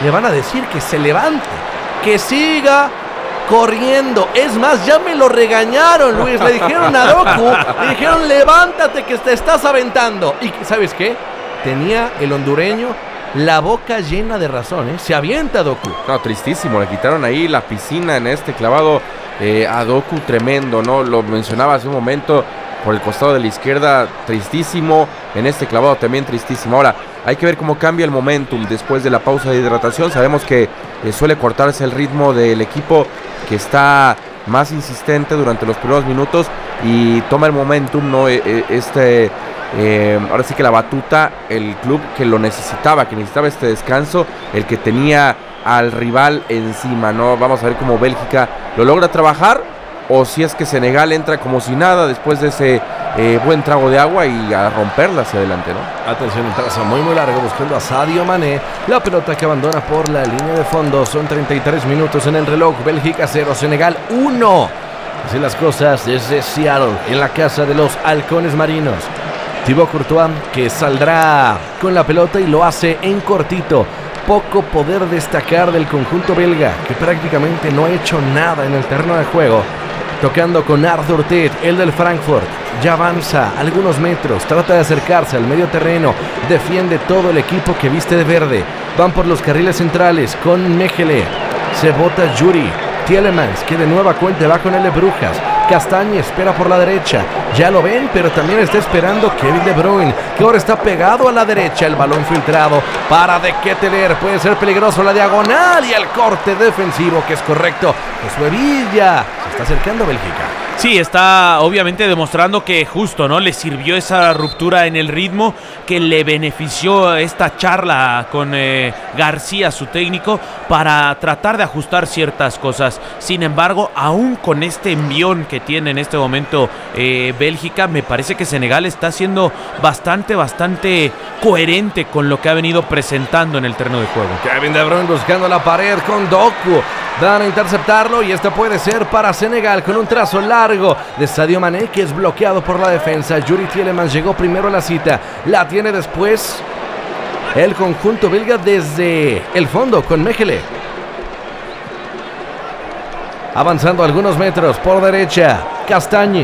B: le van a decir que se levante, que siga corriendo. Es más, ya me lo regañaron, Luis. Le dijeron a Doku, le dijeron levántate que te estás aventando. Y ¿sabes qué? Tenía el hondureño la boca llena de razón, ¿eh? Se avienta Doku.
A: No, tristísimo, le quitaron ahí la piscina en este clavado eh, a Doku, tremendo, ¿no? Lo mencionaba hace un momento, por el costado de la izquierda, tristísimo, en este clavado también tristísimo. Ahora, hay que ver cómo cambia el momentum después de la pausa de hidratación. Sabemos que eh, suele cortarse el ritmo del equipo que está más insistente durante los primeros minutos y toma el momentum, ¿no? Este... Eh, ahora sí que la batuta, el club que lo necesitaba, que necesitaba este descanso, el que tenía al rival encima, ¿no? Vamos a ver cómo Bélgica lo logra trabajar o si es que Senegal entra como si nada después de ese eh, buen trago de agua y a romperla hacia adelante, ¿no?
B: Atención, un trazo muy muy largo buscando a Sadio Mané, la pelota que abandona por la línea de fondo. Son treinta y tres minutos en el reloj. Bélgica cero, Senegal uno. Así las cosas desde Seattle, en la casa de los halcones marinos. Thibaut Courtois, que saldrá con la pelota y lo hace en cortito. Poco poder destacar del conjunto belga, que prácticamente no ha hecho nada en el terreno de juego. Tocando con Arthur Ted, el del Frankfurt. Ya avanza algunos metros, trata de acercarse al medio terreno. Defiende todo el equipo que viste de verde. Van por los carriles centrales con Mechele. Se bota Yuri. Tielemans, que de nueva cuenta va con el de Brujas. Castañe espera por la derecha. Ya lo ven, pero también está esperando Kevin De Bruyne, que ahora está pegado a la derecha. El balón filtrado para De Ketelaere. Puede ser peligroso la diagonal y el corte defensivo, que es correcto. Josué Villa se está acercando a Bélgica.
C: Sí, está obviamente demostrando que justo, ¿no? Le sirvió esa ruptura en el ritmo, que le benefició esta charla con eh, García, su técnico, para tratar de ajustar ciertas cosas. Sin embargo, aún con este envión que tiene en este momento eh, Bélgica, me parece que Senegal está siendo bastante, bastante coherente con lo que ha venido presentando en el terreno de juego.
B: Kevin De Bruyne buscando la pared con Doku. Van a interceptarlo y esta puede ser para Senegal con un trazo largo de Sadio Mané, que es bloqueado por la defensa. Yuri Tielemans llegó primero a la cita. La tiene después el conjunto belga desde el fondo con Mechele. Avanzando algunos metros por derecha, Castañe.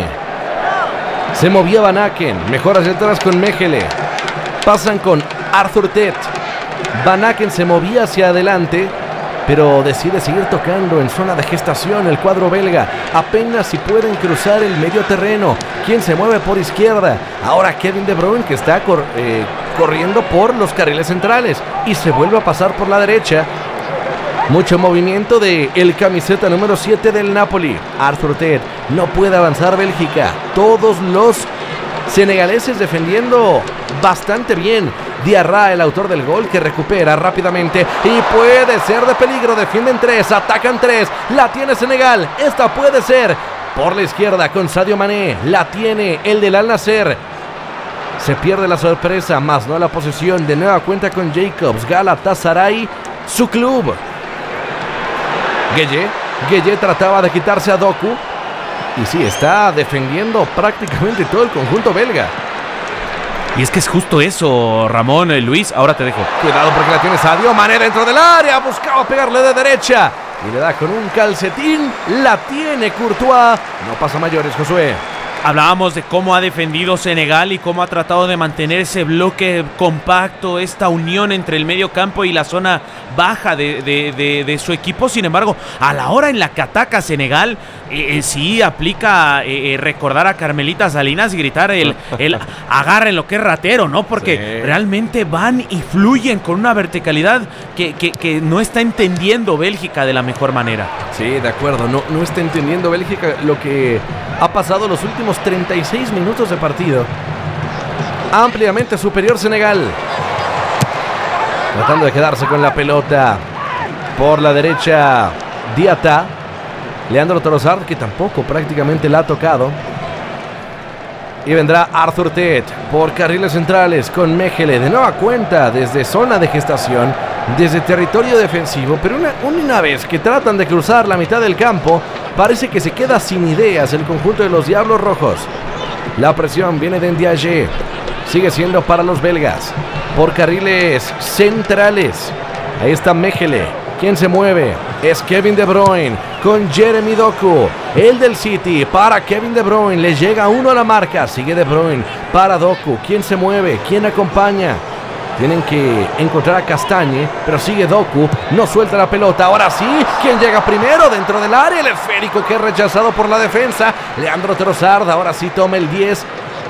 B: Se movía Van Aken. Mejor hacia atrás con Mechele. Pasan con Arthur Ted. Van Aken se movía hacia adelante, pero decide seguir tocando en zona de gestación el cuadro belga. Apenas si pueden cruzar el medio terreno. ¿Quién se mueve por izquierda? Ahora Kevin De Bruyne, que está cor- eh, corriendo por los carriles centrales y se vuelve a pasar por la derecha. Mucho movimiento de el camiseta número siete del Napoli, Arthur Ted. No puede avanzar Bélgica. Todos los senegaleses defendiendo bastante bien. Diarra, el autor del gol, que recupera rápidamente y puede ser de peligro. Defienden tres, atacan tres. La tiene Senegal. Esta puede ser por la izquierda con Sadio Mané. La tiene el del Al Nassr. Se pierde la sorpresa, más no la posesión. De nueva cuenta con Jacobs. Galatasaray, su club. Gueye. Gueye trataba de quitarse a Doku. Y sí, está defendiendo prácticamente todo el conjunto belga.
C: Y es que es justo eso, Ramón, eh, Luis, ahora te dejo.
B: Cuidado porque la tiene Sadio Mané dentro del área. Buscaba pegarle de derecha y le da con un calcetín. La tiene Courtois. No pasa mayores, Josué.
C: Hablábamos de cómo ha defendido Senegal y cómo ha tratado de mantener ese bloque compacto, esta unión entre el medio campo y la zona baja de, de, de, de su equipo. Sin embargo, a la hora en la que ataca Senegal, eh, sí aplica eh, recordar a Carmelita Salinas y gritar el, el agarren lo que es ratero, ¿no? Porque sí, realmente van y fluyen con una verticalidad que, que, que no está entendiendo Bélgica de la mejor manera.
B: Sí, de acuerdo, no, no está entendiendo Bélgica lo que ha pasado los últimos treinta y seis minutos de partido. Ampliamente superior Senegal. Tratando de quedarse con la pelota. Por la derecha, Diata. Leandro Trossard, que tampoco prácticamente la ha tocado. Y vendrá Arthur Ted por carriles centrales con Mechele. De nueva cuenta desde zona de gestación, desde territorio defensivo. Pero una, una vez que tratan de cruzar la mitad del campo, parece que se queda sin ideas el conjunto de los Diablos Rojos. La presión viene de Ndiaye. Sigue siendo para los belgas. Por carriles centrales. Ahí está Mechele. ¿Quién se mueve? Es Kevin De Bruyne con Jeremy Doku, el del City, para Kevin De Bruyne. Le llega uno a la marca. Sigue De Bruyne para Doku. ¿Quién se mueve? ¿Quién acompaña? Tienen que encontrar a Castagne, pero sigue Doku. No suelta la pelota. Ahora sí. ¿Quién llega primero dentro del área? El esférico que es rechazado por la defensa. Leandro Trossard. Ahora sí toma el diez.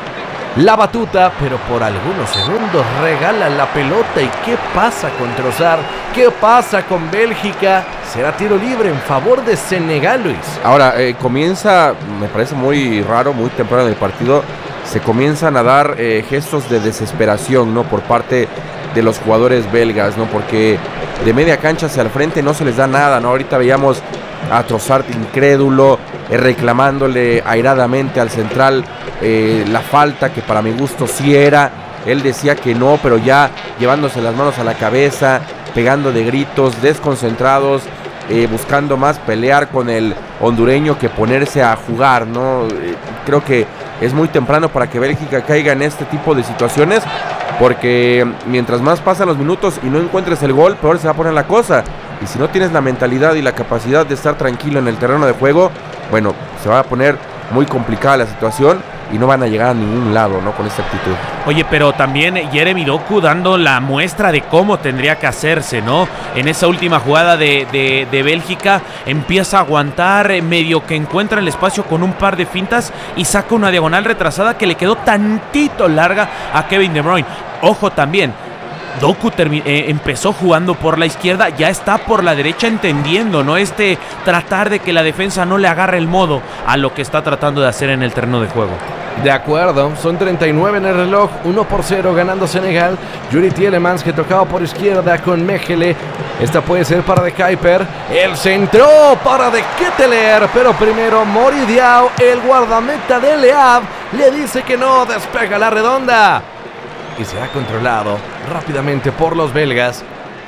B: La batuta, pero por algunos segundos regala la pelota. ¿Y qué pasa con Trossard? ¿Qué pasa con Bélgica? Será tiro libre en favor de Senegal, Luis.
A: Ahora, eh, comienza, me parece muy raro, muy temprano en el partido, se comienzan a dar eh, gestos de desesperación, ¿no? Por parte de los jugadores belgas, ¿no? Porque de media cancha hacia el frente no se les da nada, ¿no? Ahorita veíamos a Trossard incrédulo, eh, reclamándole airadamente al central eh, la falta, que para mi gusto sí era. Él decía que no, pero ya llevándose las manos a la cabeza, pegando de gritos, desconcentrados, eh, buscando más pelear con el hondureño que ponerse a jugar, ¿no? Eh, creo que es muy temprano para que Bélgica caiga en este tipo de situaciones, porque mientras más pasan los minutos y no encuentres el gol, peor se va a poner la cosa. Y si no tienes la mentalidad y la capacidad de estar tranquilo en el terreno de juego, bueno, se va a poner muy complicada la situación y no van a llegar a ningún lado, ¿no? Con esta actitud.
C: Oye, pero también Jeremy Doku dando la muestra de cómo tendría que hacerse, ¿no? En esa última jugada de, de, de Bélgica empieza a aguantar, medio que encuentra el espacio con un par de fintas y saca una diagonal retrasada que le quedó tantito larga a Kevin De Bruyne. Ojo también, Doku termi- eh, empezó jugando por la izquierda, ya está por la derecha entendiendo, ¿no? Este tratar de que la defensa no le agarre el modo a lo que está tratando de hacer en el terreno de juego.
B: De acuerdo, son treinta y nueve en el reloj, uno por cero ganando Senegal. Yuri Tielemans que tocaba por izquierda con Mechele. Esta puede ser para De Kuyper. El centro para De Ketteler, pero primero Mori Diaw, el guardameta de Le Havre, le dice que no, despega la redonda. Y será controlado rápidamente por los belgas,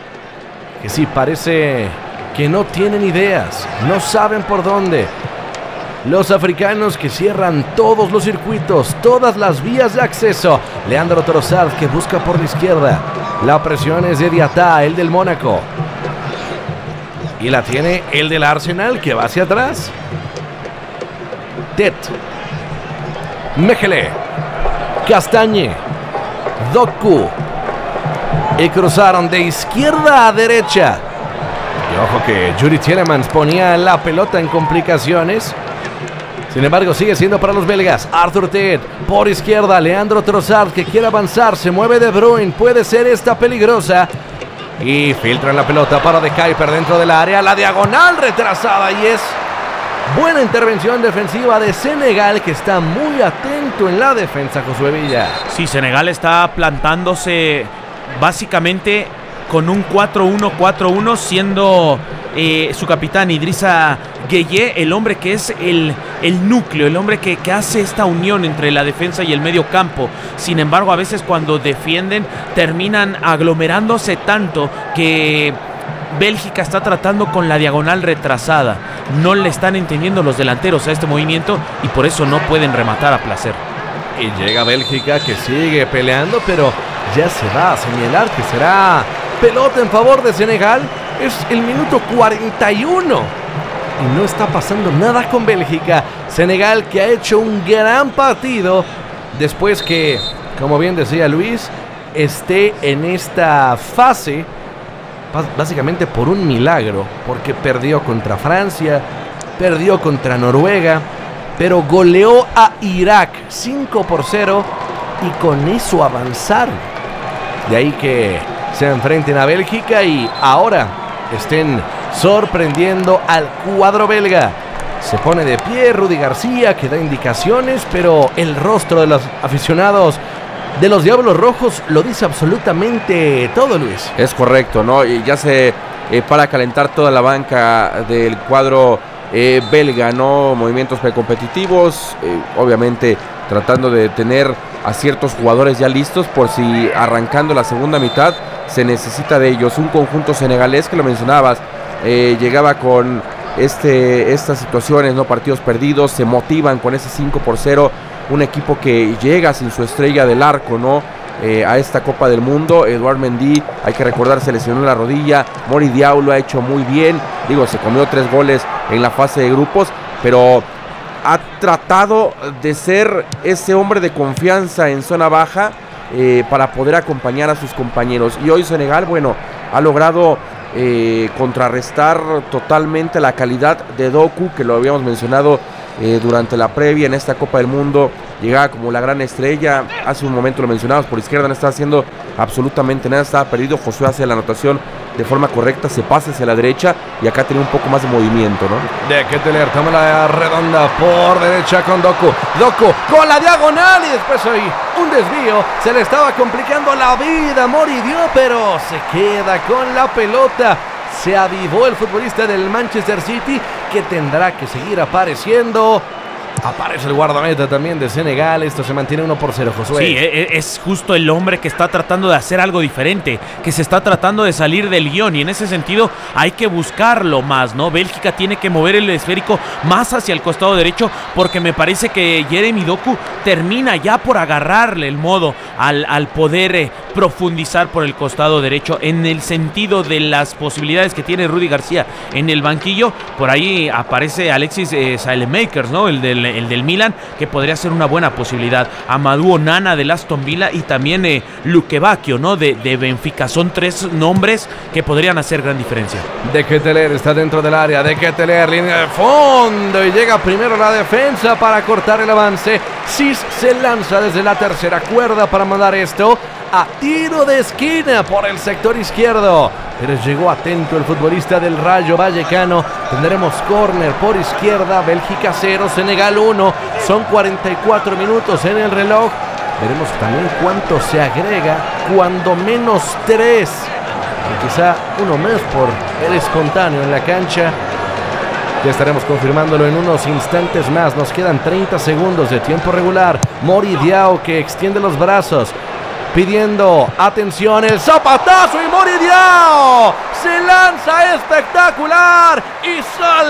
B: que sí parece que no tienen ideas, no saben por dónde. Los africanos que cierran todos los circuitos, todas las vías de acceso. Leandro Trossard que busca por la izquierda. La presión es de Diatta, el del Mónaco. Y la tiene el del Arsenal que va hacia atrás. Tet. Mechele. Castagne. Doku. Y cruzaron de izquierda a derecha. Y ojo que Yuri Tielemans ponía la pelota en complicaciones. Sin embargo, sigue siendo para los belgas. Arthur Ted por izquierda. Leandro Trossard que quiere avanzar. Se mueve De Bruyne. Puede ser esta peligrosa. Y filtran la pelota para De Kuyper dentro del área. La diagonal retrasada. Y es buena intervención defensiva de Senegal, que está muy atento en la defensa, Josué Villa.
C: Sí, Senegal está plantándose básicamente con un cuatro uno cuatro uno, siendo eh, su capitán Idrissa Gueye el hombre que es el, el núcleo, el hombre que, que hace esta unión entre la defensa y el medio campo. Sin embargo, a veces cuando defienden terminan aglomerándose tanto que Bélgica está tratando con la diagonal retrasada. No le están entendiendo los delanteros a este movimiento y por eso no pueden rematar a placer.
B: Y llega Bélgica que sigue peleando, pero ya se va a señalar que será pelota en favor de Senegal. Es el minuto cuarenta y uno y no está pasando nada con Bélgica. Senegal que ha hecho un gran partido después que, como bien decía Luis, esté en esta fase básicamente por un milagro, porque perdió contra Francia, perdió contra Noruega, pero goleó a Irak cinco por cero y con eso avanzaron. De ahí que se enfrenten a Bélgica y ahora estén sorprendiendo al cuadro belga. Se pone de pie Rudy García, que da indicaciones, pero el rostro de los aficionados de los Diablos Rojos lo dice absolutamente todo, Luis.
A: Es correcto, ¿no? Y ya se eh, para calentar toda la banca del cuadro eh, belga, ¿no? Movimientos precompetitivos, eh, obviamente tratando de tener a ciertos jugadores ya listos por si arrancando la segunda mitad se necesita de ellos. Un conjunto senegalés que lo mencionabas, eh, llegaba con este, estas situaciones, ¿no? Partidos perdidos, se motivan con ese cinco por cero. Un equipo que llega sin su estrella del arco, ¿no? eh, a esta Copa del Mundo. Edouard Mendy, hay que recordar, se lesionó la rodilla. Mori Diaw lo ha hecho muy bien. Digo, se comió tres goles en la fase de grupos, pero ha tratado de ser ese hombre de confianza en zona baja eh, para poder acompañar a sus compañeros. Y hoy Senegal, bueno, ha logrado eh, contrarrestar totalmente la calidad de Doku, que lo habíamos mencionado eh, durante la previa en esta Copa del Mundo. Llegaba como la gran estrella, hace un momento lo mencionábamos, por izquierda no estaba haciendo absolutamente nada, estaba perdido. Josué hace la anotación de forma correcta, se pasa hacia la derecha y acá tiene un poco más de movimiento, ¿no?
B: De Ketelaere, toma la redonda por derecha con Doku. Doku con la diagonal y después ahí un desvío. Se le estaba complicando la vida a Mori Diaw, pero se queda con la pelota. Se avivó el futbolista del Manchester City, que tendrá que seguir apareciendo. Aparece el guardameta también de Senegal. Esto se mantiene uno por cero, Josué.
C: Sí, es justo el hombre que está tratando de hacer algo diferente, que se está tratando de salir del guión, y en ese sentido hay que buscarlo más, ¿no? Bélgica tiene que mover el esférico más hacia el costado derecho, porque me parece que Jeremy Doku termina ya por agarrarle el modo al, al poder eh, profundizar por el costado derecho, en el sentido de las posibilidades que tiene Rudy García en el banquillo. Por ahí aparece Alexis eh, Saelemaekers, ¿no? El del el del Milan, que podría ser una buena posibilidad. Amadou Onana del Aston Villa y también eh, Luque Bacchio, ¿no? De, de Benfica. Son tres nombres que podrían hacer gran diferencia.
B: De Ketelaere está dentro del área. De Ketelaere, línea de fondo, y llega primero la defensa para cortar el avance. Cis se lanza desde la tercera cuerda para mandar esto a tiro de esquina por el sector izquierdo, pero llegó atento el futbolista del Rayo Vallecano. Tendremos córner por izquierda. Bélgica cero, Senegal uno. Son cuarenta y cuatro minutos en el reloj. Veremos también cuánto se agrega, cuando menos tres, y quizá uno más por el espontáneo en la cancha. Ya estaremos confirmándolo en unos instantes más. Nos quedan treinta segundos de tiempo regular. Mori Diaw, que extiende los brazos, pidiendo atención, el zapatazo, y Mori Diaw se lanza espectacular y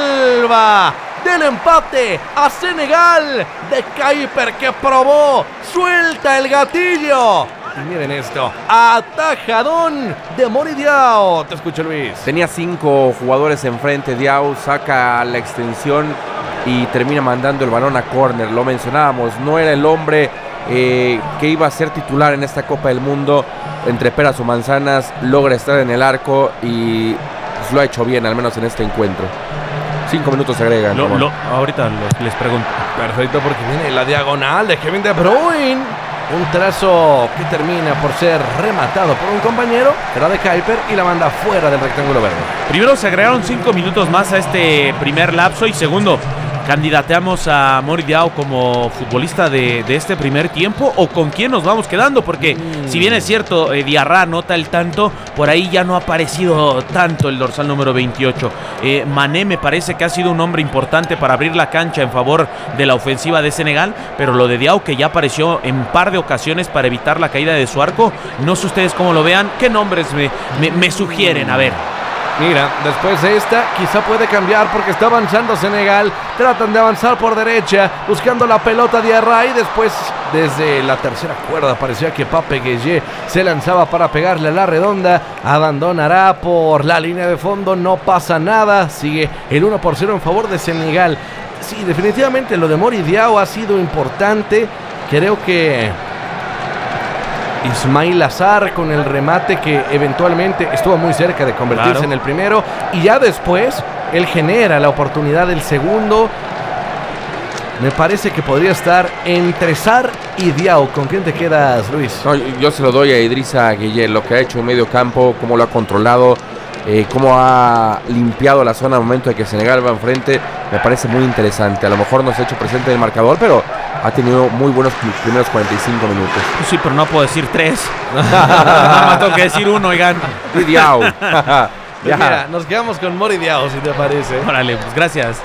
B: salva del empate a Senegal. De Kuiper, que probó, suelta el gatillo. Y miren esto, atajadón de Mori Diaw. Te escucho, Luis.
A: Tenía cinco jugadores enfrente. Diaw saca la extensión y termina mandando el balón a córner. Lo mencionábamos, no era el hombre Eh, que iba a ser titular en esta Copa del Mundo. Entre peras o manzanas logra estar en el arco y pues, lo ha hecho bien, al menos en este encuentro. Cinco minutos se agregan.
C: Lo, lo, ahorita los, les pregunto.
B: Perfecto, porque viene la diagonal de Kevin De Bruyne. Un trazo que termina por ser rematado por un compañero, era de Kuiper, y la manda fuera del rectángulo verde.
C: Primero, se agregaron cinco minutos más a este primer lapso, y segundo, candidateamos a Mori Diaw como futbolista de, de este primer tiempo, o con quién nos vamos quedando, porque mm. si bien es cierto, eh, Diarra anota el tanto, por ahí ya no ha aparecido tanto el dorsal número veintiocho. eh, Mané me parece que ha sido un hombre importante para abrir la cancha en favor de la ofensiva de Senegal, pero lo de Diaw, que ya apareció en par de ocasiones para evitar la caída de su arco, no sé ustedes cómo lo vean. ¿Qué nombres me, me, me sugieren? A ver.
B: Mira, después de esta quizá puede cambiar, porque está avanzando Senegal. Tratan de avanzar por derecha, buscando la pelota de Diarra, y después desde la tercera cuerda parecía que Pape Gueye se lanzaba para pegarle a la redonda. Abandonará por la línea de fondo, no pasa nada. Sigue el uno por cero en favor de Senegal. Sí, definitivamente lo de Mori Diaw ha sido importante. Creo que Ismail Azar con el remate, que eventualmente estuvo muy cerca de convertirse claro. en el primero, y ya después él genera la oportunidad del segundo. Me parece que podría estar entre Sarr y Diaw. ¿Con quién te quedas, Luis?
A: No, yo se lo doy a Idrissa Gueye, lo que ha hecho en medio campo, cómo lo ha controlado, eh, cómo ha limpiado la zona al momento de que Senegal va enfrente. Me parece muy interesante. A lo mejor no se ha hecho presente en el marcador, pero ha tenido muy buenos primeros cuarenta y cinco minutos.
C: Sí, pero no puedo decir tres. Nada más tengo que decir uno, oigan.
A: Y Diaw.
B: Pues mira, nos quedamos con Mori Diaw, si te parece.
C: Órale, pues gracias.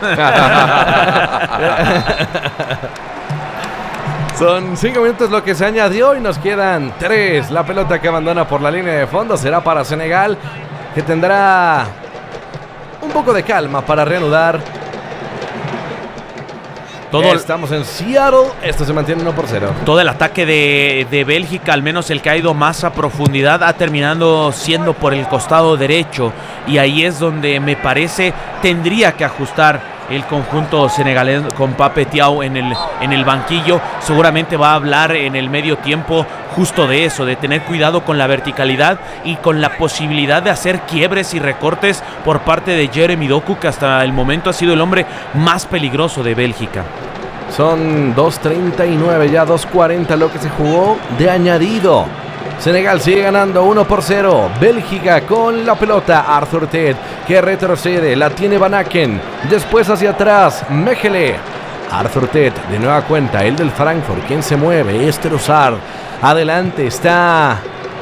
B: Son cinco minutos lo que se añadió y nos quedan tres. La pelota que abandona por la línea de fondo será para Senegal, que tendrá un poco de calma para reanudar.
C: Todo
B: Estamos en Seattle, esto se mantiene uno por cero.
C: Todo el ataque de, de Bélgica, al menos el que ha ido más a profundidad, ha terminado siendo por el costado derecho. Y ahí es donde me parece tendría que ajustar el conjunto senegalés con Pape Thiaw en el, en el banquillo. Seguramente va a hablar en el medio tiempo justo de eso, de tener cuidado con la verticalidad y con la posibilidad de hacer quiebres y recortes por parte de Jeremy Doku, que hasta el momento ha sido el hombre más peligroso de Bélgica.
B: Son dos treinta y nueve, ya dos cuarenta lo que se jugó de añadido. Senegal sigue ganando uno por cero. Bélgica con la pelota. Arthur Ted que retrocede. La tiene Van Aken. Después hacia atrás. Mechele. Arthur Ted de nueva cuenta. El del Frankfurt. ¿Quién se mueve? Es Trossard. Adelante está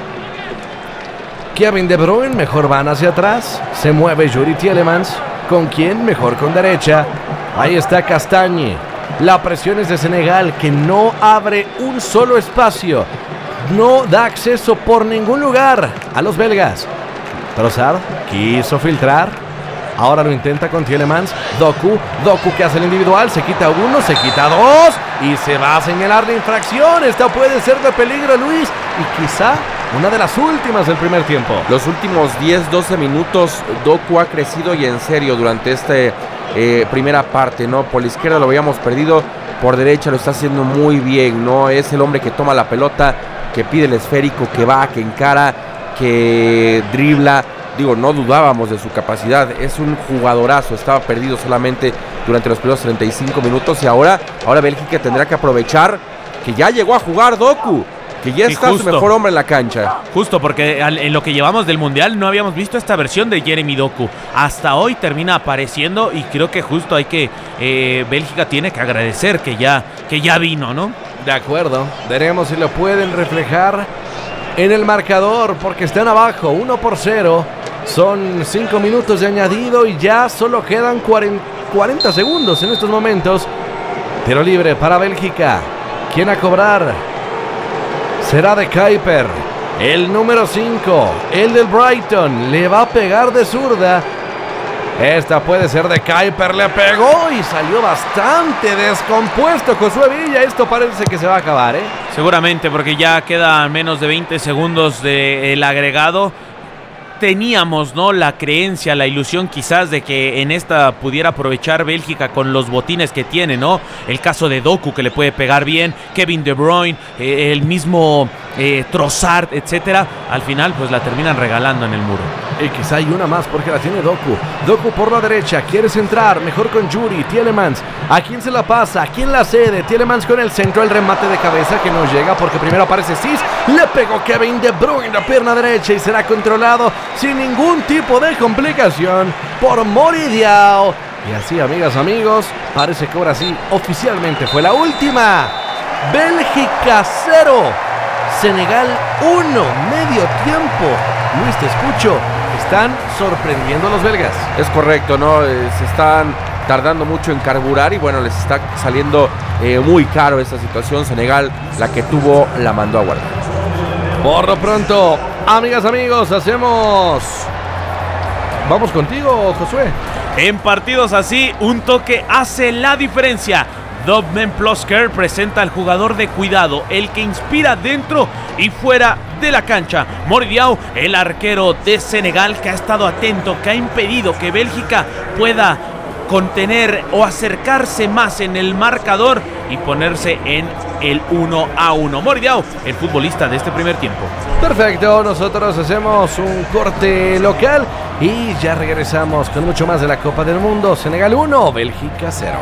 B: Kevin De Bruyne. Mejor van hacia atrás. Se mueve Yuri Tielemans. ¿Con quién? Mejor con derecha. Ahí está Castagne. La presión es de Senegal, que no abre un solo espacio. No da acceso por ningún lugar a los belgas. Trossard quiso filtrar. Ahora lo intenta con Tielemans. Doku, Doku que hace el individual. Se quita uno, se quita dos. Y se va a señalar la infracción. Esta puede ser de peligro, Luis. Y quizá una de las últimas del primer tiempo.
A: Los últimos diez, doce minutos, Doku ha crecido y en serio durante esta eh, primera parte, ¿no? Por la izquierda lo habíamos perdido. Por derecha lo está haciendo muy bien, ¿no? Es el hombre que toma la pelota, que pide el esférico, que va, que encara, que dribla. Digo, no dudábamos de su capacidad. Es un jugadorazo. Estaba perdido solamente durante los primeros treinta y cinco minutos. Y ahora, ahora Bélgica tendrá que aprovechar que ya llegó a jugar Doku, que ya está su mejor hombre en la cancha.
C: Justo, porque en lo que llevamos del Mundial no habíamos visto esta versión de Jeremy Doku. Hasta hoy termina apareciendo y creo que justo hay que... Eh, Bélgica tiene que agradecer que ya, que ya vino, ¿no?
B: De acuerdo. Veremos si lo pueden reflejar en el marcador, porque están abajo, uno por cero. Son cinco minutos de añadido y ya solo quedan cuarenta segundos en estos momentos. Tiro libre para Bélgica. ¿Quién a cobrar? Será de Kuiper, el número cinco, el del Brighton. Le va a pegar de zurda. Esta puede ser de Kuiper. Le pegó y salió bastante descompuesto Josué Villa. Esto parece que se va a acabar, ¿eh?
C: Seguramente, porque ya quedan menos de veinte segundos del agregado. Teníamos, ¿no?, la creencia, la ilusión quizás de que en esta pudiera aprovechar Bélgica con los botines que tiene, ¿no? El caso de Doku, que le puede pegar bien, Kevin De Bruyne, eh, el mismo eh, Trossard, etcétera. Al final, pues la terminan regalando en el muro.
B: Y quizá hay una más porque la tiene Doku. Doku por la derecha, quiere centrar, mejor con Yuri Tielemans. ¿A quién se la pasa? ¿A quién la cede? Tielemans con el centro, el remate de cabeza que no llega porque primero aparece Cis. Le pegó Kevin De Bruyne en la pierna derecha y será controlado sin ningún tipo de complicación por Mori Diaw. Y así, amigas, amigos, parece que ahora sí, oficialmente fue la última. Bélgica cero, Senegal uno, medio tiempo. Luis, te escucho. Están sorprendiendo a los belgas.
A: Es correcto, ¿no? Eh, se están tardando mucho en carburar y bueno, les está saliendo eh, muy caro esta situación. Senegal, la que tuvo, la mandó a guardar.
B: Por lo pronto, amigas, amigos, hacemos... Vamos contigo, Josué.
C: En partidos así, un toque hace la diferencia. Dobmen Plosker presenta al jugador de cuidado, el que inspira dentro y fuera de la cancha. Mori Diaw, el arquero de Senegal, que ha estado atento, que ha impedido que Bélgica pueda contener o acercarse más en el marcador y ponerse en el uno a uno. Mori Diaw, el futbolista de este primer tiempo.
B: Perfecto, nosotros hacemos un corte local y ya regresamos con mucho más de la Copa del Mundo. Senegal uno, Bélgica cero.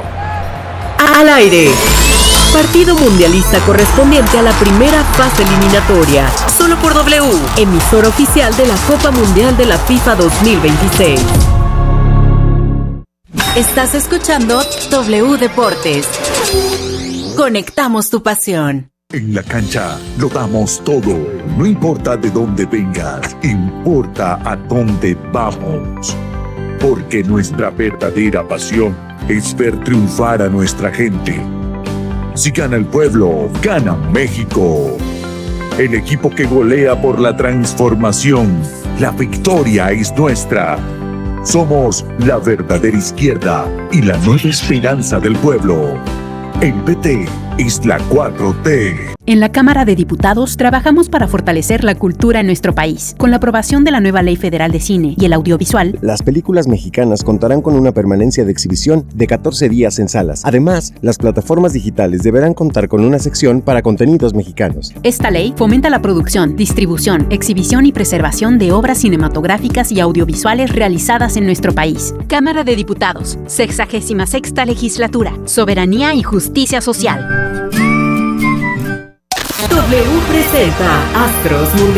D: Al aire. Partido mundialista correspondiente a la primera fase eliminatoria. Solo por W, emisor oficial de la Copa Mundial de la FIFA dos mil veintiséis. Estás escuchando W Deportes. Conectamos tu pasión.
E: En la cancha lo damos todo. No importa de dónde vengas, importa a dónde vamos. Porque nuestra verdadera pasión es ver triunfar a nuestra gente. Si gana el pueblo, gana México. El equipo que golea por la transformación. La victoria es nuestra. Somos la verdadera izquierda y la nueva esperanza del pueblo. El P T es la cuatro T.
F: En la Cámara de Diputados trabajamos para fortalecer la cultura en nuestro país. Con la aprobación de la nueva Ley Federal de Cine y el Audiovisual,
G: las películas mexicanas contarán con una permanencia de exhibición de catorce días en salas. Además, las plataformas digitales deberán contar con una sección para contenidos mexicanos.
F: Esta ley fomenta la producción, distribución, exhibición y preservación de obras cinematográficas y audiovisuales realizadas en nuestro país. Cámara de Diputados, sexagésima sexta legislatura, soberanía y justicia social.
D: W presenta Astros Mundial.